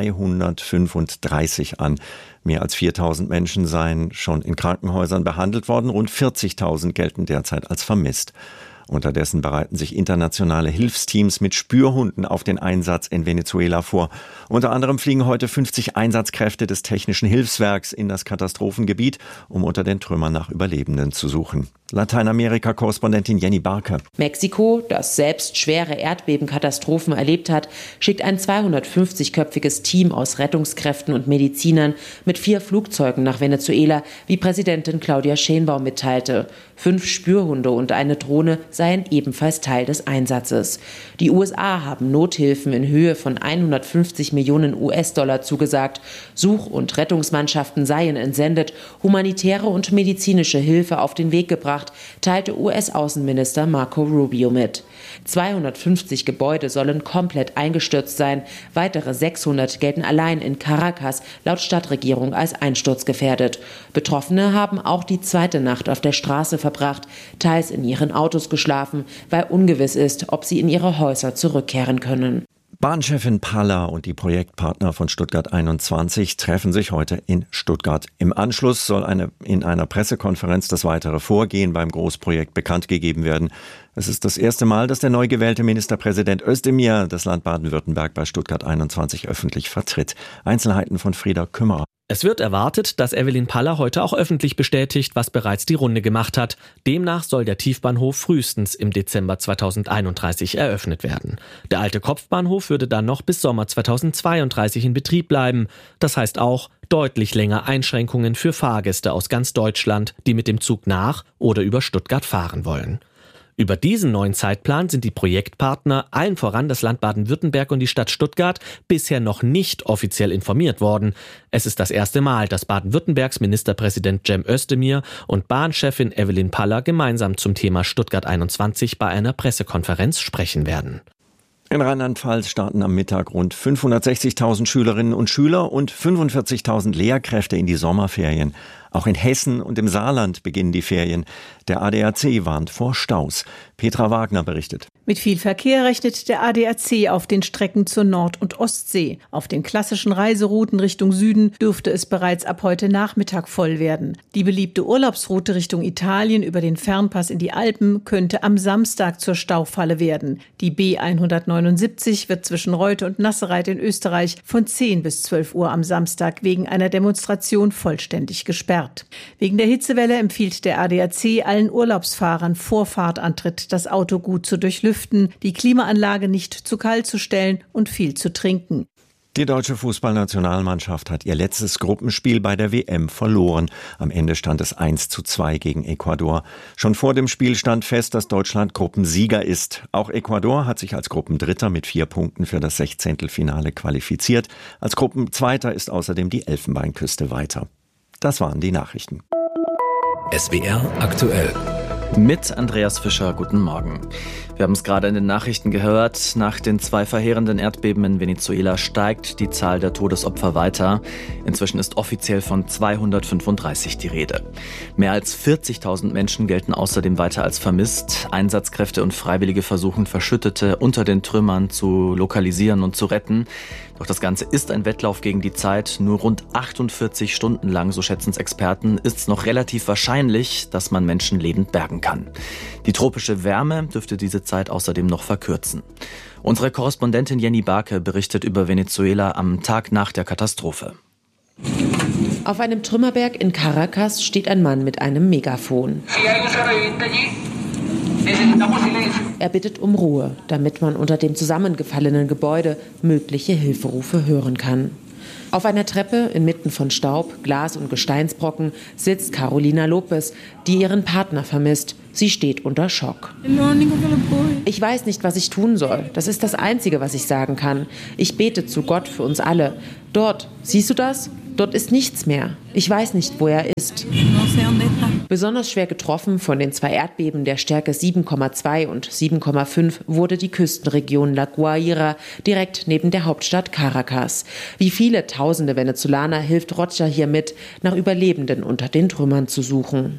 zweihundertfünfunddreißig an. Mehr als viertausend Menschen seien schon in Krankenhäusern behandelt worden, rund vierzigtausend gelten derzeit als vermisst. Unterdessen bereiten sich internationale Hilfsteams mit Spürhunden auf den Einsatz in Venezuela vor. Unter anderem fliegen heute fünfzig Einsatzkräfte des Technischen Hilfswerks in das Katastrophengebiet, um unter den Trümmern nach Überlebenden zu suchen. Lateinamerika-Korrespondentin Jenny Barke. Mexiko, das selbst schwere Erdbebenkatastrophen erlebt hat, schickt ein zweihundertfünfzigköpfiges Team aus Rettungskräften und Medizinern mit vier Flugzeugen nach Venezuela, wie Präsidentin Claudia Sheinbaum mitteilte. Fünf Spürhunde und eine Drohne seien ebenfalls Teil des Einsatzes. Die U S A haben Nothilfen in Höhe von hundertfünfzig Millionen U S-Dollar zugesagt. Such- und Rettungsmannschaften seien entsendet, humanitäre und medizinische Hilfe auf den Weg gebracht, teilte U S-Außenminister Marco Rubio mit. zweihundertfünfzig Gebäude sollen komplett eingestürzt sein. Weitere sechshundert gelten allein in Caracas laut Stadtregierung als einsturzgefährdet. Betroffene haben auch die zweite Nacht auf der Straße verbracht, teils in ihren Autos geschlafen, weil ungewiss ist, ob sie in ihre Häuser zurückkehren können. Bahnchefin Palla und die Projektpartner von Stuttgart einundzwanzig treffen sich heute in Stuttgart. Im Anschluss soll eine, in einer Pressekonferenz das weitere Vorgehen beim Großprojekt bekannt gegeben werden. Es ist das erste Mal, dass der neu gewählte Ministerpräsident Özdemir das Land Baden-Württemberg bei Stuttgart einundzwanzig öffentlich vertritt. Einzelheiten von Frieda Kümmerer. Es wird erwartet, dass Evelyn Palla heute auch öffentlich bestätigt, was bereits die Runde gemacht hat. Demnach soll der Tiefbahnhof frühestens im Dezember zweitausendeinunddreißig eröffnet werden. Der alte Kopfbahnhof würde dann noch bis Sommer zweitausendzweiunddreißig in Betrieb bleiben. Das heißt auch deutlich länger Einschränkungen für Fahrgäste aus ganz Deutschland, die mit dem Zug nach oder über Stuttgart fahren wollen. Über diesen neuen Zeitplan sind die Projektpartner, allen voran das Land Baden-Württemberg und die Stadt Stuttgart, bisher noch nicht offiziell informiert worden. Es ist das erste Mal, dass Baden-Württembergs Ministerpräsident Cem Özdemir und Bahnchefin Evelyn Palla gemeinsam zum Thema Stuttgart einundzwanzig bei einer Pressekonferenz sprechen werden. In Rheinland-Pfalz starten am Mittag rund fünfhundertsechzigtausend Schülerinnen und Schüler und fünfundvierzigtausend Lehrkräfte in die Sommerferien. Auch in Hessen und im Saarland beginnen die Ferien. Der A D A C warnt vor Staus. Petra Wagner berichtet. Mit viel Verkehr rechnet der A D A C auf den Strecken zur Nord- und Ostsee. Auf den klassischen Reiserouten Richtung Süden dürfte es bereits ab heute Nachmittag voll werden. Die beliebte Urlaubsroute Richtung Italien über den Fernpass in die Alpen könnte am Samstag zur Staufalle werden. Die B hundertneunundsiebzig wird zwischen Reute und Nassereit in Österreich von zehn bis zwölf Uhr am Samstag wegen einer Demonstration vollständig gesperrt. Wegen der Hitzewelle empfiehlt der A D A C allen Urlaubsfahrern vor Fahrtantritt das Auto gut zu durchlüften, die Klimaanlage nicht zu kalt zu stellen und viel zu trinken. Die deutsche Fußballnationalmannschaft hat ihr letztes Gruppenspiel bei der W M verloren. Am Ende stand es eins zu zwei gegen Ecuador. Schon vor dem Spiel stand fest, dass Deutschland Gruppensieger ist. Auch Ecuador hat sich als Gruppendritter mit vier Punkten für das Sechzehntelfinale qualifiziert. Als Gruppenzweiter ist außerdem die Elfenbeinküste weiter. Das waren die Nachrichten. S W R aktuell. Mit Andreas Fischer, guten Morgen. Wir haben es gerade in den Nachrichten gehört. Nach den zwei verheerenden Erdbeben in Venezuela steigt die Zahl der Todesopfer weiter. Inzwischen ist offiziell von zweihundertfünfunddreißig die Rede. Mehr als vierzigtausend Menschen gelten außerdem weiter als vermisst. Einsatzkräfte und Freiwillige versuchen, Verschüttete unter den Trümmern zu lokalisieren und zu retten. Doch das Ganze ist ein Wettlauf gegen die Zeit. Nur rund achtundvierzig Stunden lang, so schätzen es Experten, ist es noch relativ wahrscheinlich, dass man Menschen lebend bergen kann. Die tropische Wärme dürfte diese Zeit außerdem noch verkürzen. Unsere Korrespondentin Jenny Barke berichtet über Venezuela am Tag nach der Katastrophe. Auf einem Trümmerberg in Caracas steht ein Mann mit einem Megafon. Er bittet um Ruhe, damit man unter dem zusammengefallenen Gebäude mögliche Hilferufe hören kann. Auf einer Treppe inmitten von Staub, Glas und Gesteinsbrocken sitzt Carolina Lopez, die ihren Partner vermisst. Sie steht unter Schock. Ich weiß nicht, was ich tun soll. Das ist das Einzige, was ich sagen kann. Ich bete zu Gott für uns alle. Dort, siehst du das? Dort ist nichts mehr. Ich weiß nicht, wo er ist. Besonders schwer getroffen von den zwei Erdbeben der Stärke sieben Komma zwei und sieben Komma fünf wurde die Küstenregion La Guaira, direkt neben der Hauptstadt Caracas. Wie viele tausende Venezolaner hilft Rocha hier mit, nach Überlebenden unter den Trümmern zu suchen.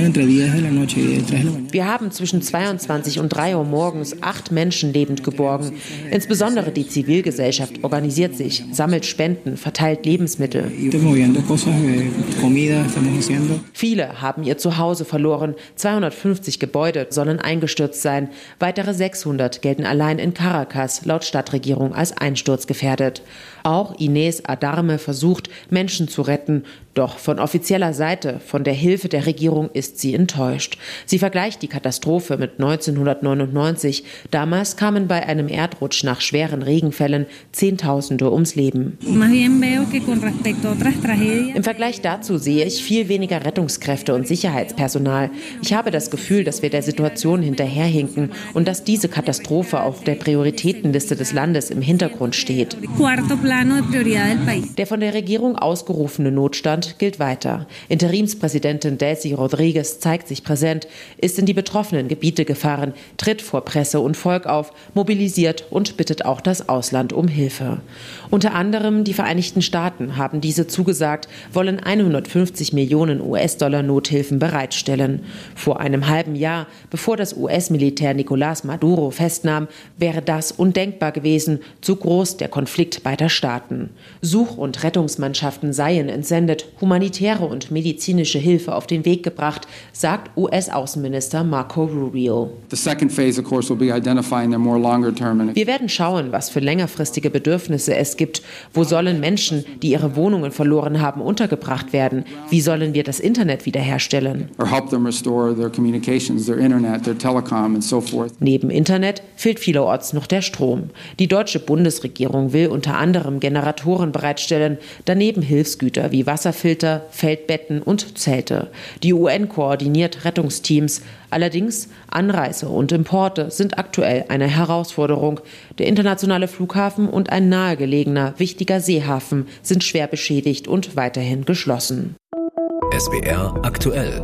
Wir haben zwischen zweiundzwanzig und drei Uhr morgens acht Menschen lebend geborgen. Insbesondere die Zivilgesellschaft organisiert sich, sammelt Spenden, verteilt Lebensmittel. Viele haben ihr Zuhause verloren. zweihundertfünfzig Gebäude sollen eingestürzt sein. Weitere sechshundert gelten allein in Caracas laut Stadtregierung als einsturzgefährdet. Auch Inés Adarme versucht, Menschen zu retten. Doch von offizieller Seite, von der Hilfe der Regierung, ist sie enttäuscht. Sie vergleicht die Katastrophe mit neunzehnhundertneunundneunzig. Damals kamen bei einem Erdrutsch nach schweren Regenfällen Zehntausende ums Leben. Im Vergleich dazu sehe ich viel weniger Rettungskräfte und Sicherheitspersonal. Ich habe das Gefühl, dass wir der Situation hinterherhinken und dass diese Katastrophe auf der Prioritätenliste des Landes im Hintergrund steht. Der von der Regierung ausgerufene Notstand gilt weiter. Interimspräsidentin Delcy Rodriguez zeigt sich präsent, ist in die betroffenen Gebiete gefahren, tritt vor Presse und Volk auf, mobilisiert und bittet auch das Ausland um Hilfe. Unter anderem die Vereinigten Staaten haben diese zugesagt, wollen hundertfünfzig Millionen U S-Dollar Nothilfen bereitstellen. Vor einem halben Jahr, bevor das U S-Militär Nicolás Maduro festnahm, wäre das undenkbar gewesen, zu groß der Konflikt beider Staaten. Such- und Rettungsmannschaften seien entsendet, humanitäre und medizinische Hilfe auf den Weg gebracht, sagt U S-Außenminister Marco Rubio. Wir werden schauen, was für längerfristige Bedürfnisse es gibt. Wo sollen Menschen, die ihre Wohnungen verloren haben, untergebracht werden? Wie sollen wir das Internet wiederherstellen? Neben Internet fehlt vielerorts noch der Strom. Die deutsche Bundesregierung will unter anderem Generatoren bereitstellen, daneben Hilfsgüter wie Wasserfilter, Feldbetten und Zelte. Die U N koordiniert Rettungsteams. Allerdings Anreise und Importe sind aktuell eine Herausforderung. Der internationale Flughafen und ein nahegelegener, wichtiger Seehafen sind schwer beschädigt und weiterhin geschlossen. S W R aktuell.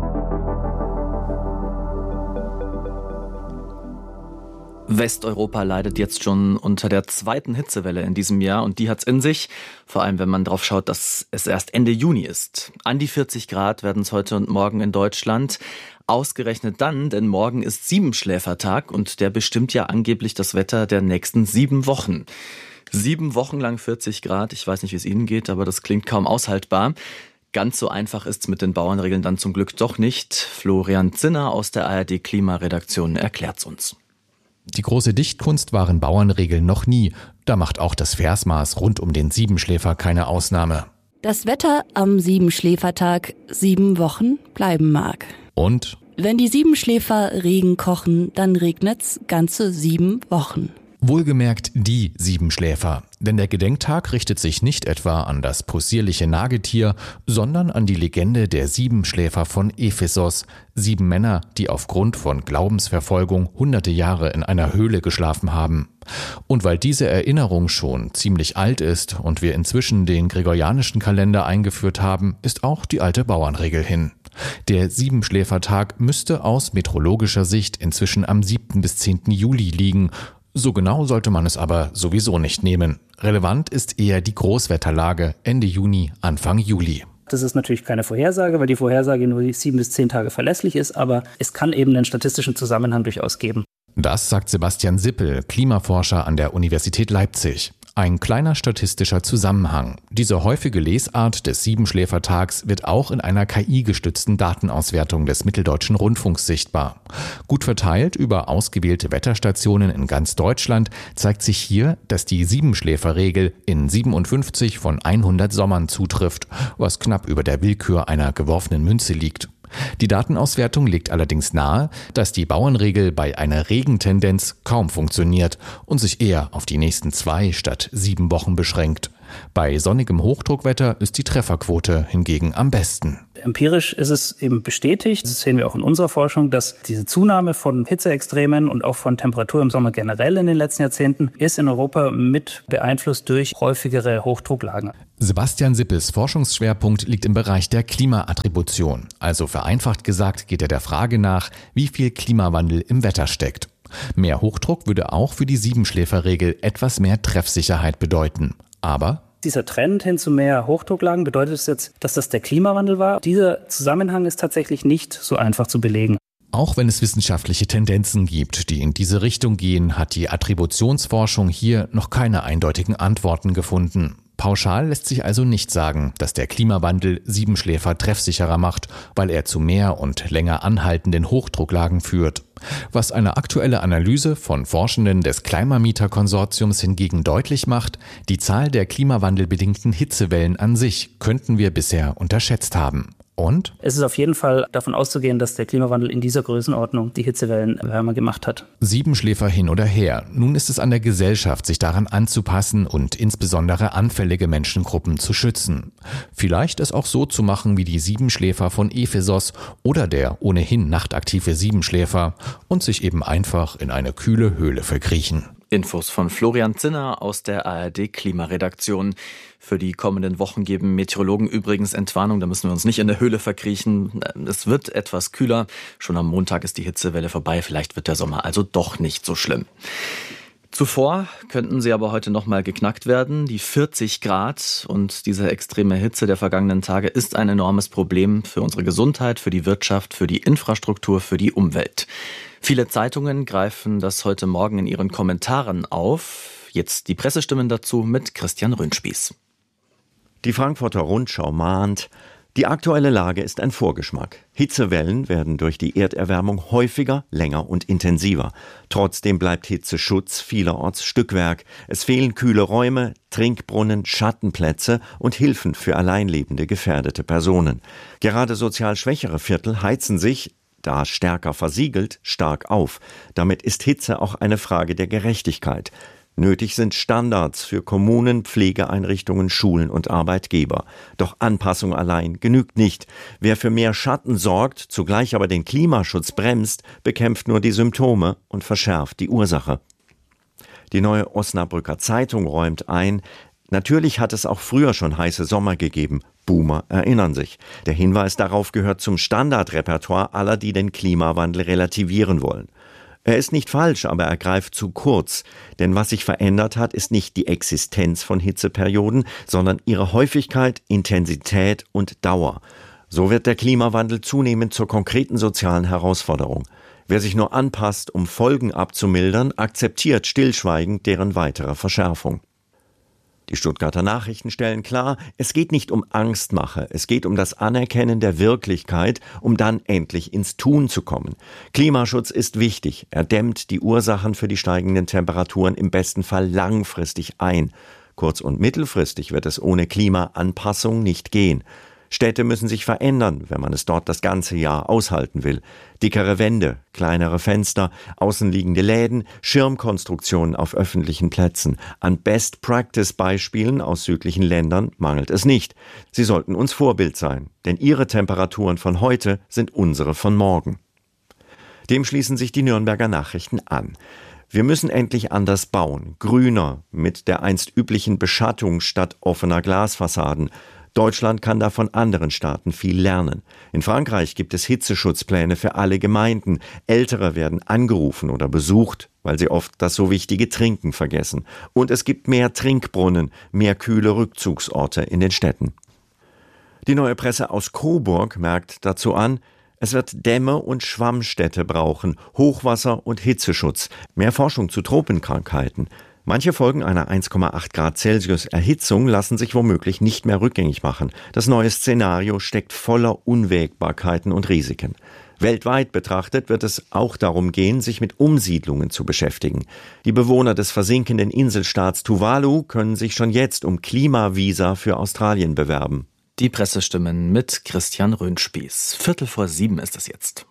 Westeuropa leidet jetzt schon unter der zweiten Hitzewelle in diesem Jahr und die hat's in sich, vor allem wenn man drauf schaut, dass es erst Ende Juni ist. An die vierzig Grad werden es heute und morgen in Deutschland. Ausgerechnet dann, denn morgen ist Siebenschläfertag und der bestimmt ja angeblich das Wetter der nächsten sieben Wochen. Sieben Wochen lang vierzig Grad, ich weiß nicht, wie es Ihnen geht, aber das klingt kaum aushaltbar. Ganz so einfach ist's mit den Bauernregeln dann zum Glück doch nicht. Florian Zinner aus der A R D-Klimaredaktion erklärt's uns. Die große Dichtkunst waren Bauernregeln noch nie. Da macht auch das Versmaß rund um den Siebenschläfer keine Ausnahme. Das Wetter am Siebenschläfertag sieben Wochen bleiben mag. Und? Wenn die Siebenschläfer Regen kochen, dann regnet's ganze sieben Wochen. Wohlgemerkt die Siebenschläfer, denn der Gedenktag richtet sich nicht etwa an das possierliche Nagetier, sondern an die Legende der Siebenschläfer von Ephesos, sieben Männer, die aufgrund von Glaubensverfolgung hunderte Jahre in einer Höhle geschlafen haben. Und weil diese Erinnerung schon ziemlich alt ist und wir inzwischen den gregorianischen Kalender eingeführt haben, ist auch die alte Bauernregel hin. Der Siebenschläfertag müsste aus meteorologischer Sicht inzwischen am siebten bis zehnten Juli liegen. So genau sollte man es aber sowieso nicht nehmen. Relevant ist eher die Großwetterlage Ende Juni, Anfang Juli. Das ist natürlich keine Vorhersage, weil die Vorhersage nur sieben bis zehn Tage verlässlich ist, aber es kann eben einen statistischen Zusammenhang durchaus geben. Das sagt Sebastian Sippel, Klimaforscher an der Universität Leipzig. Ein kleiner statistischer Zusammenhang. Diese häufige Lesart des Siebenschläfertags wird auch in einer K I-gestützten Datenauswertung des Mitteldeutschen Rundfunks sichtbar. Gut verteilt über ausgewählte Wetterstationen in ganz Deutschland zeigt sich hier, dass die Siebenschläferregel in siebenundfünfzig von hundert Sommern zutrifft, was knapp über der Willkür einer geworfenen Münze liegt. Die Datenauswertung legt allerdings nahe, dass die Bauernregel bei einer Regentendenz kaum funktioniert und sich eher auf die nächsten zwei statt sieben Wochen beschränkt. Bei sonnigem Hochdruckwetter ist die Trefferquote hingegen am besten. Empirisch ist es eben bestätigt, das sehen wir auch in unserer Forschung, dass diese Zunahme von Hitzeextremen und auch von Temperatur im Sommer generell in den letzten Jahrzehnten ist in Europa mit beeinflusst durch häufigere Hochdrucklagen. Sebastian Sippels Forschungsschwerpunkt liegt im Bereich der Klimaattribution. Also vereinfacht gesagt geht er der Frage nach, wie viel Klimawandel im Wetter steckt. Mehr Hochdruck würde auch für die Siebenschläferregel etwas mehr Treffsicherheit bedeuten. Aber dieser Trend hin zu mehr Hochdrucklagen bedeutet es jetzt, dass das der Klimawandel war. Dieser Zusammenhang ist tatsächlich nicht so einfach zu belegen. Auch wenn es wissenschaftliche Tendenzen gibt, die in diese Richtung gehen, hat die Attributionsforschung hier noch keine eindeutigen Antworten gefunden. Pauschal lässt sich also nicht sagen, dass der Klimawandel Siebenschläfer treffsicherer macht, weil er zu mehr und länger anhaltenden Hochdrucklagen führt. Was eine aktuelle Analyse von Forschenden des Climameter-Konsortiums hingegen deutlich macht, die Zahl der klimawandelbedingten Hitzewellen an sich könnten wir bisher unterschätzt haben. Und? Es ist auf jeden Fall davon auszugehen, dass der Klimawandel in dieser Größenordnung die Hitzewellen wärmer gemacht hat. Siebenschläfer hin oder her. Nun ist es an der Gesellschaft, sich daran anzupassen und insbesondere anfällige Menschengruppen zu schützen. Vielleicht es auch so zu machen wie die Siebenschläfer von Ephesos oder der ohnehin nachtaktive Siebenschläfer und sich eben einfach in eine kühle Höhle verkriechen. Infos von Florian Zinner aus der A R D-Klimaredaktion. Für die kommenden Wochen geben Meteorologen übrigens Entwarnung, da müssen wir uns nicht in der Höhle verkriechen. Es wird etwas kühler. Schon am Montag ist die Hitzewelle vorbei. Vielleicht wird der Sommer also doch nicht so schlimm. Zuvor könnten sie aber heute noch mal geknackt werden. Die vierzig Grad und diese extreme Hitze der vergangenen Tage ist ein enormes Problem für unsere Gesundheit, für die Wirtschaft, für die Infrastruktur, für die Umwelt. Viele Zeitungen greifen das heute Morgen in ihren Kommentaren auf. Jetzt die Pressestimmen dazu mit Christian Röhnspieß. Die Frankfurter Rundschau mahnt, die aktuelle Lage ist ein Vorgeschmack. Hitzewellen werden durch die Erderwärmung häufiger, länger und intensiver. Trotzdem bleibt Hitzeschutz vielerorts Stückwerk. Es fehlen kühle Räume, Trinkbrunnen, Schattenplätze und Hilfen für alleinlebende gefährdete Personen. Gerade sozial schwächere Viertel heizen sich, da stärker versiegelt, stark auf. Damit ist Hitze auch eine Frage der Gerechtigkeit. Nötig sind Standards für Kommunen, Pflegeeinrichtungen, Schulen und Arbeitgeber. Doch Anpassung allein genügt nicht. Wer für mehr Schatten sorgt, zugleich aber den Klimaschutz bremst, bekämpft nur die Symptome und verschärft die Ursache. Die Neue Osnabrücker Zeitung räumt ein, natürlich hat es auch früher schon heiße Sommer gegeben. Boomer erinnern sich. Der Hinweis darauf gehört zum Standardrepertoire aller, die den Klimawandel relativieren wollen. Er ist nicht falsch, aber er greift zu kurz. Denn was sich verändert hat, ist nicht die Existenz von Hitzeperioden, sondern ihre Häufigkeit, Intensität und Dauer. So wird der Klimawandel zunehmend zur konkreten sozialen Herausforderung. Wer sich nur anpasst, um Folgen abzumildern, akzeptiert stillschweigend deren weitere Verschärfung. Die Stuttgarter Nachrichten stellen klar, es geht nicht um Angstmache, es geht um das Anerkennen der Wirklichkeit, um dann endlich ins Tun zu kommen. Klimaschutz ist wichtig, er dämmt die Ursachen für die steigenden Temperaturen im besten Fall langfristig ein. Kurz- und mittelfristig wird es ohne Klimaanpassung nicht gehen. Städte müssen sich verändern, wenn man es dort das ganze Jahr aushalten will. Dickere Wände, kleinere Fenster, außenliegende Läden, Schirmkonstruktionen auf öffentlichen Plätzen. An Best-Practice-Beispielen aus südlichen Ländern mangelt es nicht. Sie sollten uns Vorbild sein, denn ihre Temperaturen von heute sind unsere von morgen. Dem schließen sich die Nürnberger Nachrichten an. Wir müssen endlich anders bauen, grüner, mit der einst üblichen Beschattung statt offener Glasfassaden. Deutschland kann da von anderen Staaten viel lernen. In Frankreich gibt es Hitzeschutzpläne für alle Gemeinden. Ältere werden angerufen oder besucht, weil sie oft das so wichtige Trinken vergessen. Und es gibt mehr Trinkbrunnen, mehr kühle Rückzugsorte in den Städten. Die Neue Presse aus Coburg merkt dazu an, es wird Dämme und Schwammstädte brauchen, Hochwasser und Hitzeschutz, mehr Forschung zu Tropenkrankheiten. Manche Folgen einer eins Komma acht Grad Celsius Erhitzung lassen sich womöglich nicht mehr rückgängig machen. Das neue Szenario steckt voller Unwägbarkeiten und Risiken. Weltweit betrachtet wird es auch darum gehen, sich mit Umsiedlungen zu beschäftigen. Die Bewohner des versinkenden Inselstaats Tuvalu können sich schon jetzt um Klimavisa für Australien bewerben. Die Pressestimmen mit Christian Röhnspieß. Viertel vor sieben ist es jetzt.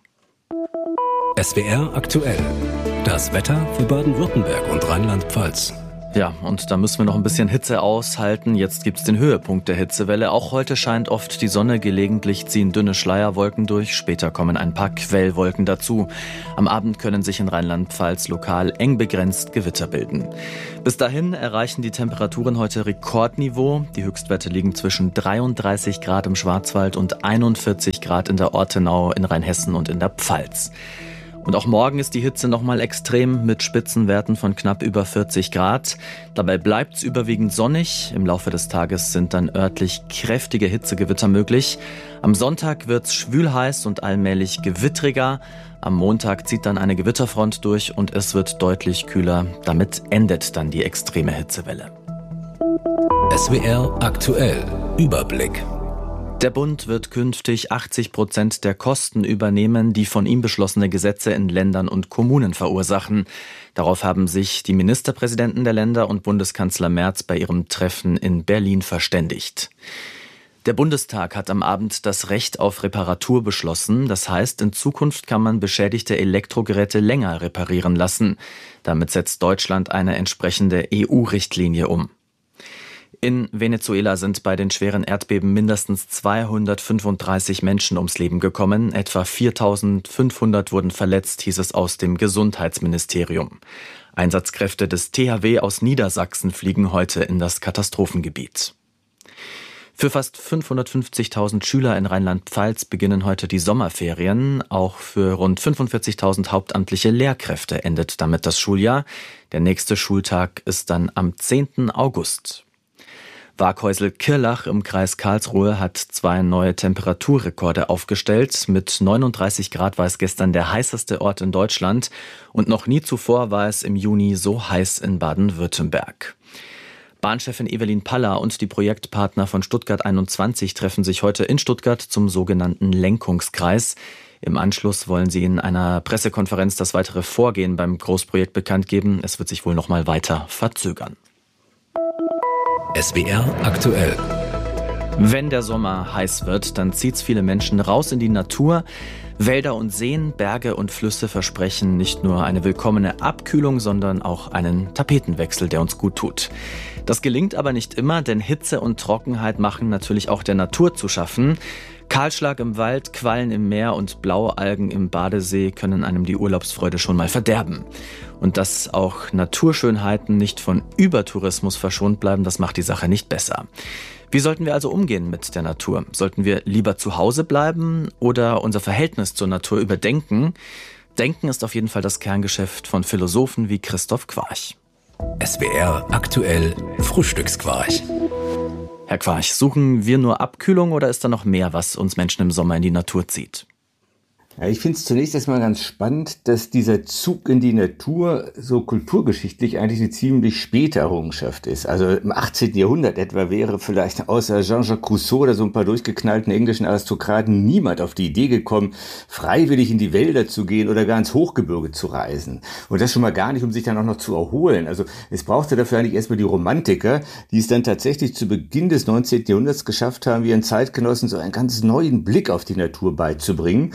S W R aktuell. Das Wetter für Baden-Württemberg und Rheinland-Pfalz. Ja, und da müssen wir noch ein bisschen Hitze aushalten. Jetzt gibt's den Höhepunkt der Hitzewelle. Auch heute scheint oft die Sonne, gelegentlich ziehen dünne Schleierwolken durch. Später kommen ein paar Quellwolken dazu. Am Abend können sich in Rheinland-Pfalz lokal eng begrenzt Gewitter bilden. Bis dahin erreichen die Temperaturen heute Rekordniveau. Die Höchstwerte liegen zwischen dreiunddreißig Grad im Schwarzwald und einundvierzig Grad in der Ortenau, in Rheinhessen und in der Pfalz. Und auch morgen ist die Hitze nochmal extrem mit Spitzenwerten von knapp über vierzig Grad. Dabei bleibt's überwiegend sonnig. Im Laufe des Tages sind dann örtlich kräftige Hitzegewitter möglich. Am Sonntag wird's schwülheiß und allmählich gewittriger. Am Montag zieht dann eine Gewitterfront durch und es wird deutlich kühler. Damit endet dann die extreme Hitzewelle. S W R aktuell. Überblick. Der Bund wird künftig achtzig Prozent der Kosten übernehmen, die von ihm beschlossene Gesetze in Ländern und Kommunen verursachen. Darauf haben sich die Ministerpräsidenten der Länder und Bundeskanzler Merz bei ihrem Treffen in Berlin verständigt. Der Bundestag hat am Abend das Recht auf Reparatur beschlossen. Das heißt, in Zukunft kann man beschädigte Elektrogeräte länger reparieren lassen. Damit setzt Deutschland eine entsprechende E U-Richtlinie um. In Venezuela sind bei den schweren Erdbeben mindestens zweihundertfünfunddreißig Menschen ums Leben gekommen. Etwa viertausendfünfhundert wurden verletzt, hieß es aus dem Gesundheitsministerium. Einsatzkräfte des T H W aus Niedersachsen fliegen heute in das Katastrophengebiet. Für fast fünfhundertfünfzigtausend Schüler in Rheinland-Pfalz beginnen heute die Sommerferien. Auch für rund fünfundvierzigtausend hauptamtliche Lehrkräfte endet damit das Schuljahr. Der nächste Schultag ist dann am zehnten August. Waghäusel-Kirlach im Kreis Karlsruhe hat zwei neue Temperaturrekorde aufgestellt. Mit neununddreißig Grad war es gestern der heißeste Ort in Deutschland. Und noch nie zuvor war es im Juni so heiß in Baden-Württemberg. Bahnchefin Evelyn Paller und die Projektpartner von Stuttgart einundzwanzig treffen sich heute in Stuttgart zum sogenannten Lenkungskreis. Im Anschluss wollen sie in einer Pressekonferenz das weitere Vorgehen beim Großprojekt bekannt geben. Es wird sich wohl noch mal weiter verzögern. S W R aktuell. Wenn der Sommer heiß wird, dann zieht's viele Menschen raus in die Natur. Wälder und Seen, Berge und Flüsse versprechen nicht nur eine willkommene Abkühlung, sondern auch einen Tapetenwechsel, der uns gut tut. Das gelingt aber nicht immer, denn Hitze und Trockenheit machen natürlich auch der Natur zu schaffen. Kahlschlag im Wald, Quallen im Meer und blaue Algen im Badesee können einem die Urlaubsfreude schon mal verderben. Und dass auch Naturschönheiten nicht von Übertourismus verschont bleiben, das macht die Sache nicht besser. Wie sollten wir also umgehen mit der Natur? Sollten wir lieber zu Hause bleiben oder unser Verhältnis zur Natur überdenken? Denken ist auf jeden Fall das Kerngeschäft von Philosophen wie Christoph Quarch. S W R aktuell Frühstücksquarch. Herr Quarch, suchen wir nur Abkühlung oder ist da noch mehr, was uns Menschen im Sommer in die Natur zieht? Ja, ich finde es zunächst erstmal ganz spannend, dass dieser Zug in die Natur so kulturgeschichtlich eigentlich eine ziemlich späte Errungenschaft ist. Also im achtzehnten Jahrhundert etwa wäre vielleicht außer Jean-Jacques Rousseau oder so ein paar durchgeknallten englischen Aristokraten niemand auf die Idee gekommen, freiwillig in die Wälder zu gehen oder gar ins Hochgebirge zu reisen. Und das schon mal gar nicht, um sich dann auch noch zu erholen. Also es brauchte dafür eigentlich erstmal die Romantiker, die es dann tatsächlich zu Beginn des neunzehnten Jahrhunderts geschafft haben, ihren Zeitgenossen so einen ganz neuen Blick auf die Natur beizubringen. Da wurde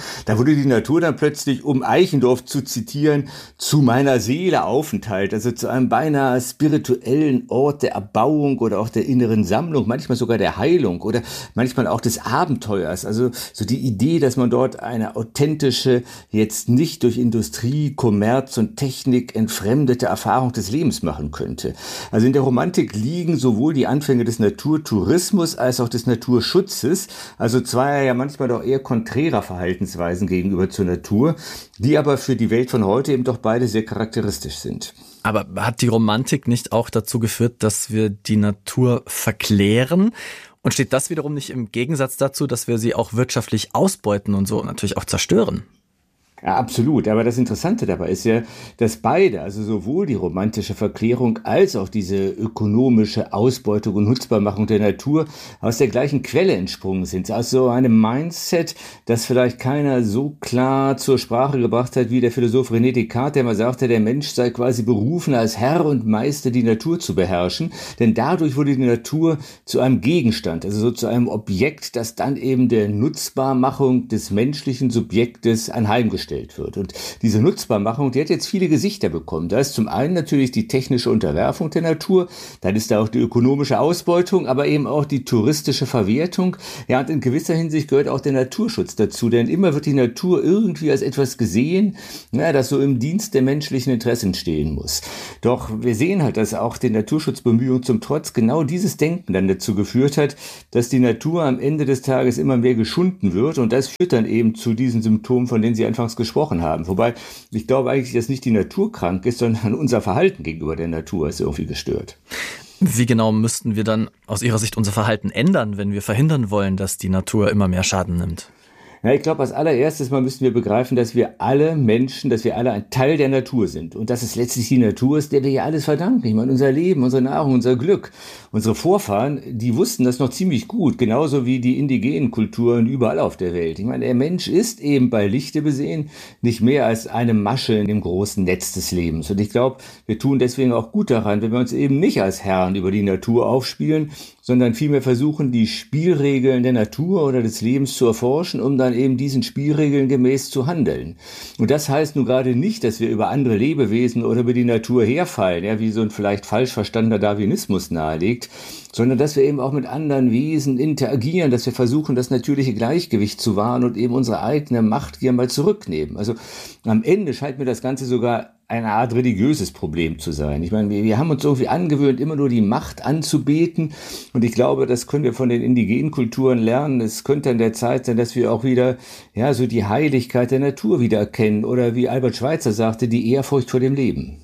wurde die Natur dann plötzlich, um Eichendorff zu zitieren, zu meiner Seele aufenteilt, also zu einem beinahe spirituellen Ort der Erbauung oder auch der inneren Sammlung, manchmal sogar der Heilung oder manchmal auch des Abenteuers. Also so die Idee, dass man dort eine authentische, jetzt nicht durch Industrie, Kommerz und Technik entfremdete Erfahrung des Lebens machen könnte. Also in der Romantik liegen sowohl die Anfänge des Naturtourismus als auch des Naturschutzes, also zwei ja manchmal doch eher konträrer Verhaltensweisen gegenüber zur Natur, die aber für die Welt von heute eben doch beide sehr charakteristisch sind. Aber hat die Romantik nicht auch dazu geführt, dass wir die Natur verklären? Und steht das wiederum nicht im Gegensatz dazu, dass wir sie auch wirtschaftlich ausbeuten und so natürlich auch zerstören? Ja, absolut. Aber das Interessante dabei ist ja, dass beide, also sowohl die romantische Verklärung als auch diese ökonomische Ausbeutung und Nutzbarmachung der Natur aus der gleichen Quelle entsprungen sind. Also einem Mindset, das vielleicht keiner so klar zur Sprache gebracht hat wie der Philosoph René Descartes, der mal sagte, der Mensch sei quasi berufen, als Herr und Meister die Natur zu beherrschen. Denn dadurch wurde die Natur zu einem Gegenstand, also so zu einem Objekt, das dann eben der Nutzbarmachung des menschlichen Subjektes anheimgestellt wird. Und diese Nutzbarmachung, die hat jetzt viele Gesichter bekommen. Da ist zum einen natürlich die technische Unterwerfung der Natur, dann ist da auch die ökonomische Ausbeutung, aber eben auch die touristische Verwertung. Ja, und in gewisser Hinsicht gehört auch der Naturschutz dazu, denn immer wird die Natur irgendwie als etwas gesehen, ja, das so im Dienst der menschlichen Interessen stehen muss. Doch wir sehen halt, dass auch den Naturschutzbemühungen zum Trotz genau dieses Denken dann dazu geführt hat, dass die Natur am Ende des Tages immer mehr geschunden wird und das führt dann eben zu diesen Symptomen, von denen Sie anfangs gesprochen haben. Wobei, ich glaube eigentlich, dass nicht die Natur krank ist, sondern unser Verhalten gegenüber der Natur ist irgendwie gestört. Wie genau müssten wir dann aus Ihrer Sicht unser Verhalten ändern, wenn wir verhindern wollen, dass die Natur immer mehr Schaden nimmt? Ja, ich glaube, als allererstes mal müssen wir begreifen, dass wir alle Menschen, dass wir alle ein Teil der Natur sind. Und dass es letztlich die Natur ist, der wir ja alles verdanken. Ich meine, unser Leben, unsere Nahrung, unser Glück. Unsere Vorfahren, die wussten das noch ziemlich gut. Genauso wie die indigenen Kulturen überall auf der Welt. Ich meine, der Mensch ist eben bei Lichte besehen nicht mehr als eine Masche in dem großen Netz des Lebens. Und ich glaube, wir tun deswegen auch gut daran, wenn wir uns eben nicht als Herren über die Natur aufspielen, sondern vielmehr versuchen, die Spielregeln der Natur oder des Lebens zu erforschen, um dann eben diesen Spielregeln gemäß zu handeln. Und das heißt nun gerade nicht, dass wir über andere Lebewesen oder über die Natur herfallen, ja, wie so ein vielleicht falsch verstandener Darwinismus nahelegt, sondern dass wir eben auch mit anderen Wesen interagieren, dass wir versuchen, das natürliche Gleichgewicht zu wahren und eben unsere eigene Macht hier mal zurücknehmen. Also am Ende scheint mir das Ganze sogar eine Art religiöses Problem zu sein. Ich meine, wir, wir haben uns irgendwie angewöhnt, immer nur die Macht anzubeten und ich glaube, das können wir von den indigenen Kulturen lernen. Es könnte an der Zeit sein, dass wir auch wieder, ja, so die Heiligkeit der Natur wieder erkennen oder wie Albert Schweitzer sagte, die Ehrfurcht vor dem Leben.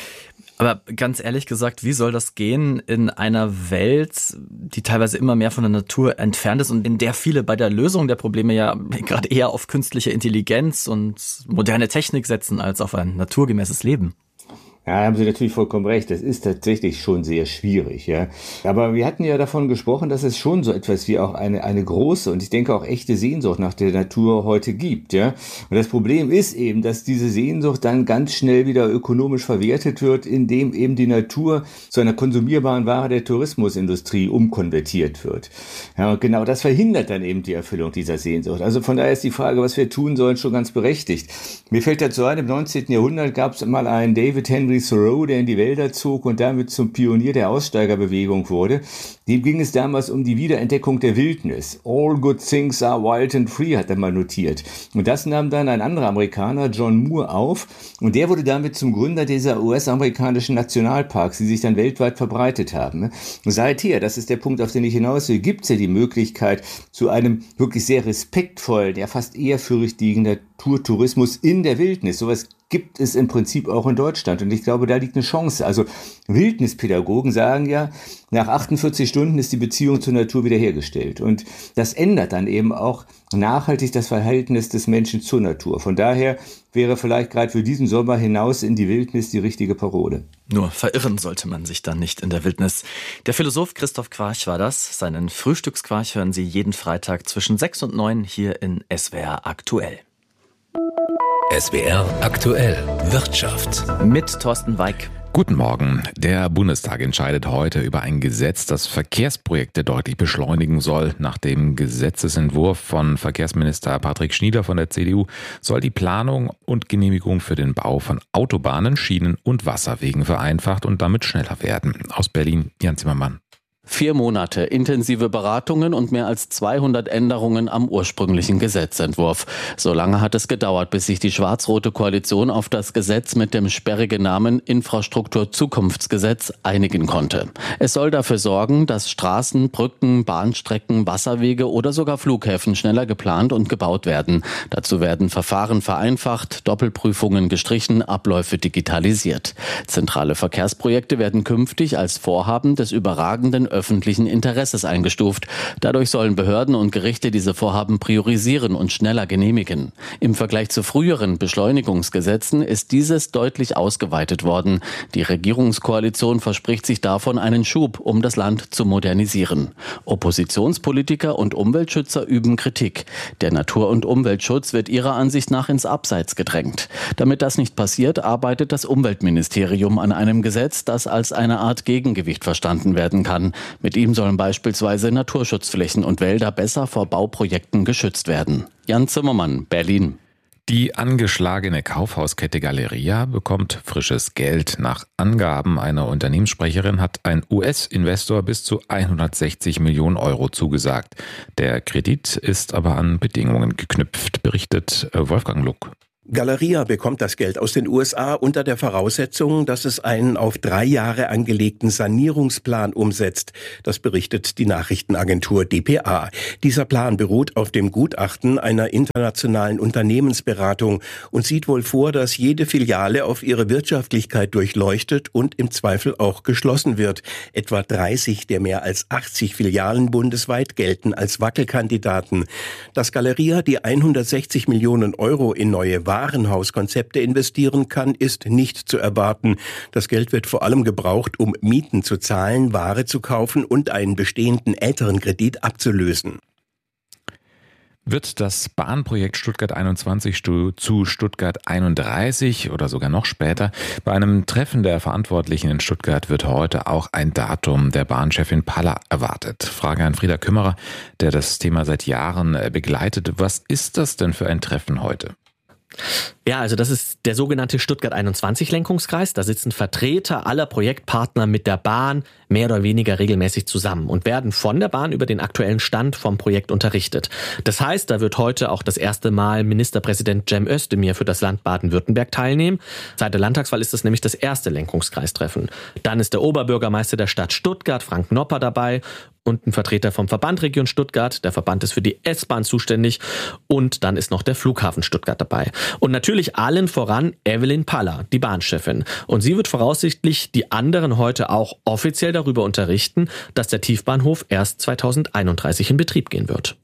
Aber ganz ehrlich gesagt, wie soll das gehen in einer Welt, die teilweise immer mehr von der Natur entfernt ist und in der viele bei der Lösung der Probleme ja gerade eher auf künstliche Intelligenz und moderne Technik setzen als auf ein naturgemäßes Leben? Ja, da haben Sie natürlich vollkommen recht. Das ist tatsächlich schon sehr schwierig, ja. Aber wir hatten ja davon gesprochen, dass es schon so etwas wie auch eine, eine große und ich denke auch echte Sehnsucht nach der Natur heute gibt, ja. Und das Problem ist eben, dass diese Sehnsucht dann ganz schnell wieder ökonomisch verwertet wird, indem eben die Natur zu einer konsumierbaren Ware der Tourismusindustrie umkonvertiert wird. Ja, und genau das verhindert dann eben die Erfüllung dieser Sehnsucht. Also von daher ist die Frage, was wir tun sollen, schon ganz berechtigt. Mir fällt dazu ein, im neunzehnten Jahrhundert gab es mal einen David Henry Thoreau, der in die Wälder zog und damit zum Pionier der Aussteigerbewegung wurde. Dem ging es damals um die Wiederentdeckung der Wildnis. All good things are wild and free, hat er mal notiert. Und das nahm dann ein anderer Amerikaner, John Moore, auf. Und der wurde damit zum Gründer dieser U S-amerikanischen Nationalparks, die sich dann weltweit verbreitet haben. Und seither, das ist der Punkt, auf den ich hinaus will, gibt es ja die Möglichkeit zu einem wirklich sehr respektvollen, ja fast ehrfürchtigen Naturtourismus in der Wildnis. Sowas gibt es im Prinzip auch in Deutschland. Und ich glaube, da liegt eine Chance. Also Wildnispädagogen sagen ja, nach achtundvierzig Stunden ist die Beziehung zur Natur wiederhergestellt. Und das ändert dann eben auch nachhaltig das Verhältnis des Menschen zur Natur. Von daher wäre vielleicht gerade für diesen Sommer hinaus in die Wildnis die richtige Parole. Nur verirren sollte man sich dann nicht in der Wildnis. Der Philosoph Christoph Quarch war das. Seinen Frühstücksquarch hören Sie jeden Freitag zwischen sechs und neun hier in S W R Aktuell. S W R Aktuell Wirtschaft. Mit Thorsten Weig. Guten Morgen. Der Bundestag entscheidet heute über ein Gesetz, das Verkehrsprojekte deutlich beschleunigen soll. Nach dem Gesetzesentwurf von Verkehrsminister Patrick Schnieder von der C D U soll die Planung und Genehmigung für den Bau von Autobahnen, Schienen und Wasserwegen vereinfacht und damit schneller werden. Aus Berlin, Jan Zimmermann. Vier Monate intensive Beratungen und mehr als zweihundert Änderungen am ursprünglichen Gesetzentwurf. So lange hat es gedauert, bis sich die schwarz-rote Koalition auf das Gesetz mit dem sperrigen Namen Infrastrukturzukunftsgesetz einigen konnte. Es soll dafür sorgen, dass Straßen, Brücken, Bahnstrecken, Wasserwege oder sogar Flughäfen schneller geplant und gebaut werden. Dazu werden Verfahren vereinfacht, Doppelprüfungen gestrichen, Abläufe digitalisiert. Zentrale Verkehrsprojekte werden künftig als Vorhaben des überragenden öffentlichen Interesses eingestuft. Dadurch sollen Behörden und Gerichte diese Vorhaben priorisieren und schneller genehmigen. Im Vergleich zu früheren Beschleunigungsgesetzen ist dieses deutlich ausgeweitet worden. Die Regierungskoalition verspricht sich davon einen Schub, um das Land zu modernisieren. Oppositionspolitiker und Umweltschützer üben Kritik. Der Natur- und Umweltschutz wird ihrer Ansicht nach ins Abseits gedrängt. Damit das nicht passiert, arbeitet das Umweltministerium an einem Gesetz, das als eine Art Gegengewicht verstanden werden kann. Mit ihm sollen beispielsweise Naturschutzflächen und Wälder besser vor Bauprojekten geschützt werden. Jan Zimmermann, Berlin. Die angeschlagene Kaufhauskette Galeria bekommt frisches Geld. Nach Angaben einer Unternehmenssprecherin hat ein U S-Investor bis zu hundertsechzig Millionen Euro zugesagt. Der Kredit ist aber an Bedingungen geknüpft, berichtet Wolfgang Luck. Galeria bekommt das Geld aus den U S A unter der Voraussetzung, dass es einen auf drei Jahre angelegten Sanierungsplan umsetzt. Das berichtet die Nachrichtenagentur D P A. Dieser Plan beruht auf dem Gutachten einer internationalen Unternehmensberatung und sieht wohl vor, dass jede Filiale auf ihre Wirtschaftlichkeit durchleuchtet und im Zweifel auch geschlossen wird. Etwa dreißig der mehr als achtzig Filialen bundesweit gelten als Wackelkandidaten. Dass Galeria die hundertsechzig Millionen Euro in neue Warenhauskonzepte investieren kann, ist nicht zu erwarten. Das Geld wird vor allem gebraucht, um Mieten zu zahlen, Ware zu kaufen und einen bestehenden älteren Kredit abzulösen. Wird das Bahnprojekt Stuttgart einundzwanzig zu Stuttgart einunddreißig oder sogar noch später? Bei einem Treffen der Verantwortlichen in Stuttgart wird heute auch ein Datum der Bahnchefin Paller erwartet. Frage an Frieda Kümmerer, der das Thema seit Jahren begleitet. Was ist das denn für ein Treffen heute? Ja, also das ist der sogenannte Stuttgart einundzwanzig Lenkungskreis. Da sitzen Vertreter aller Projektpartner mit der Bahn mehr oder weniger regelmäßig zusammen und werden von der Bahn über den aktuellen Stand vom Projekt unterrichtet. Das heißt, da wird heute auch das erste Mal Ministerpräsident Cem Özdemir für das Land Baden-Württemberg teilnehmen. Seit der Landtagswahl ist das nämlich das erste Lenkungskreistreffen. Dann ist der Oberbürgermeister der Stadt Stuttgart, Frank Nopper, dabei. Und ein Vertreter vom Verband Region Stuttgart. Der Verband ist für die S-Bahn zuständig. Und dann ist noch der Flughafen Stuttgart dabei. Und natürlich allen voran Evelyn Paller, die Bahnchefin. Und sie wird voraussichtlich die anderen heute auch offiziell darüber unterrichten, dass der Tiefbahnhof erst zweitausendeinunddreißig in Betrieb gehen wird.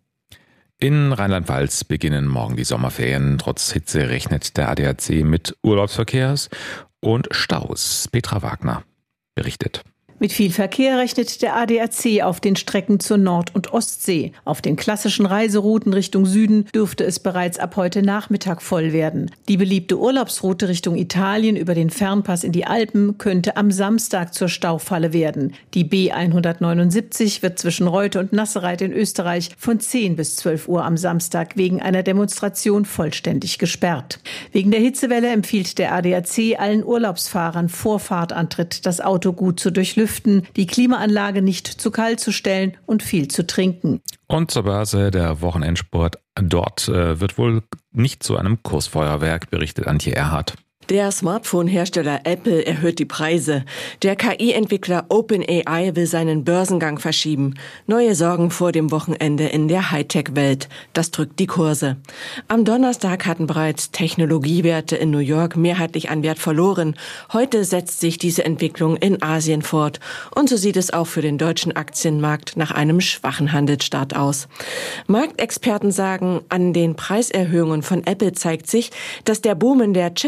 In Rheinland-Pfalz beginnen morgen die Sommerferien. Trotz Hitze rechnet der A D A C mit Urlaubsverkehrs und Staus. Petra Wagner berichtet. Mit viel Verkehr rechnet der A D A C auf den Strecken zur Nord- und Ostsee. Auf den klassischen Reiserouten Richtung Süden dürfte es bereits ab heute Nachmittag voll werden. Die beliebte Urlaubsroute Richtung Italien über den Fernpass in die Alpen könnte am Samstag zur Staufalle werden. Die B hundertneunundsiebzig wird zwischen Reute und Nassereit in Österreich von zehn bis zwölf Uhr am Samstag wegen einer Demonstration vollständig gesperrt. Wegen der Hitzewelle empfiehlt der A D A C allen Urlaubsfahrern vor Fahrtantritt das Auto gut zu durchlüften, die Klimaanlage nicht zu kalt zu stellen und viel zu trinken. Und zur Börse, der Wochenendsport. Dort äh, wird wohl nicht zu einem Kursfeuerwerk, berichtet Antje Erhardt. Der Smartphone-Hersteller Apple erhöht die Preise. Der K I-Entwickler OpenAI will seinen Börsengang verschieben. Neue Sorgen vor dem Wochenende in der Hightech-Welt. Das drückt die Kurse. Am Donnerstag hatten bereits Technologiewerte in New York mehrheitlich an Wert verloren. Heute setzt sich diese Entwicklung in Asien fort. Und so sieht es auch für den deutschen Aktienmarkt nach einem schwachen Handelsstart aus. Marktexperten sagen, an den Preiserhöhungen von Apple zeigt sich, dass der Boom in der Chipnachfrage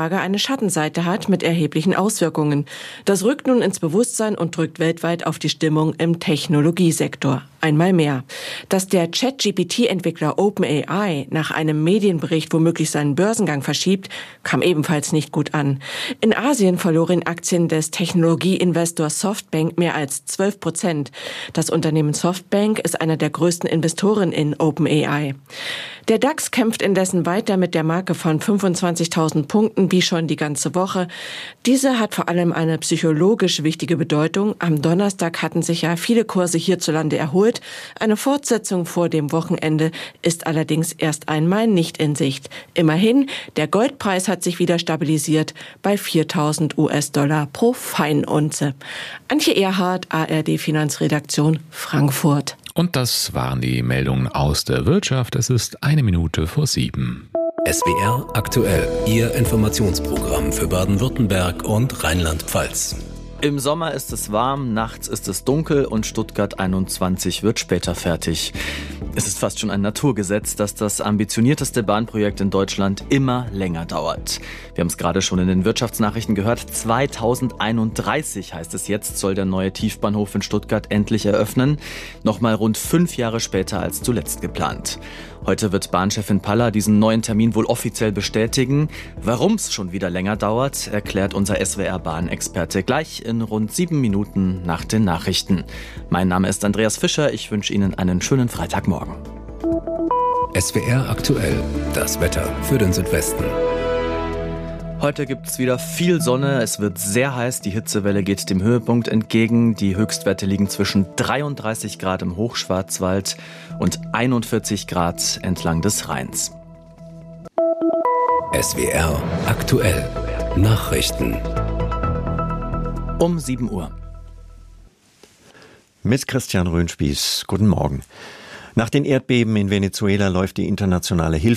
Lage eine Schattenseite hat mit erheblichen Auswirkungen. Das rückt nun ins Bewusstsein und drückt weltweit auf die Stimmung im Technologiesektor. Einmal mehr. Dass der Chat-G P T-Entwickler OpenAI nach einem Medienbericht womöglich seinen Börsengang verschiebt, kam ebenfalls nicht gut an. In Asien verloren Aktien des Technologieinvestors Softbank mehr als zwölf Prozent. Das Unternehmen Softbank ist einer der größten Investoren in OpenAI. Der DAX kämpft indessen weiter mit der Marke von fünfundzwanzigtausend Punkten wie schon die ganze Woche. Diese hat vor allem eine psychologisch wichtige Bedeutung. Am Donnerstag hatten sich ja viele Kurse hierzulande erholt. Eine Fortsetzung vor dem Wochenende ist allerdings erst einmal nicht in Sicht. Immerhin, der Goldpreis hat sich wieder stabilisiert bei viertausend US-Dollar pro Feinunze. Antje Erhardt, A R D Finanzredaktion, Frankfurt. Und das waren die Meldungen aus der Wirtschaft. Es ist eine Minute vor sieben. S W R aktuell, Ihr Informationsprogramm für Baden-Württemberg und Rheinland-Pfalz. Im Sommer ist es warm, nachts ist es dunkel und Stuttgart einundzwanzig wird später fertig. Es ist fast schon ein Naturgesetz, dass das ambitionierteste Bahnprojekt in Deutschland immer länger dauert. Wir haben es gerade schon in den Wirtschaftsnachrichten gehört. zweitausendeinunddreißig heißt es jetzt, soll der neue Tiefbahnhof in Stuttgart endlich eröffnen. Nochmal rund fünf Jahre später als zuletzt geplant. Heute wird Bahnchefin Paller diesen neuen Termin wohl offiziell bestätigen. Warum es schon wieder länger dauert, erklärt unser S W R-Bahnexperte gleich in rund sieben Minuten nach den Nachrichten. Mein Name ist Andreas Fischer. Ich wünsche Ihnen einen schönen Freitagmorgen. S W R aktuell, das Wetter für den Südwesten. Heute gibt es wieder viel Sonne, es wird sehr heiß, die Hitzewelle geht dem Höhepunkt entgegen. Die Höchstwerte liegen zwischen dreiunddreißig Grad im Hochschwarzwald und einundvierzig Grad entlang des Rheins. S W R aktuell, Nachrichten. Um sieben Uhr. Mit Christian Röhnspieß, guten Morgen. Nach den Erdbeben in Venezuela läuft die internationale Hilfe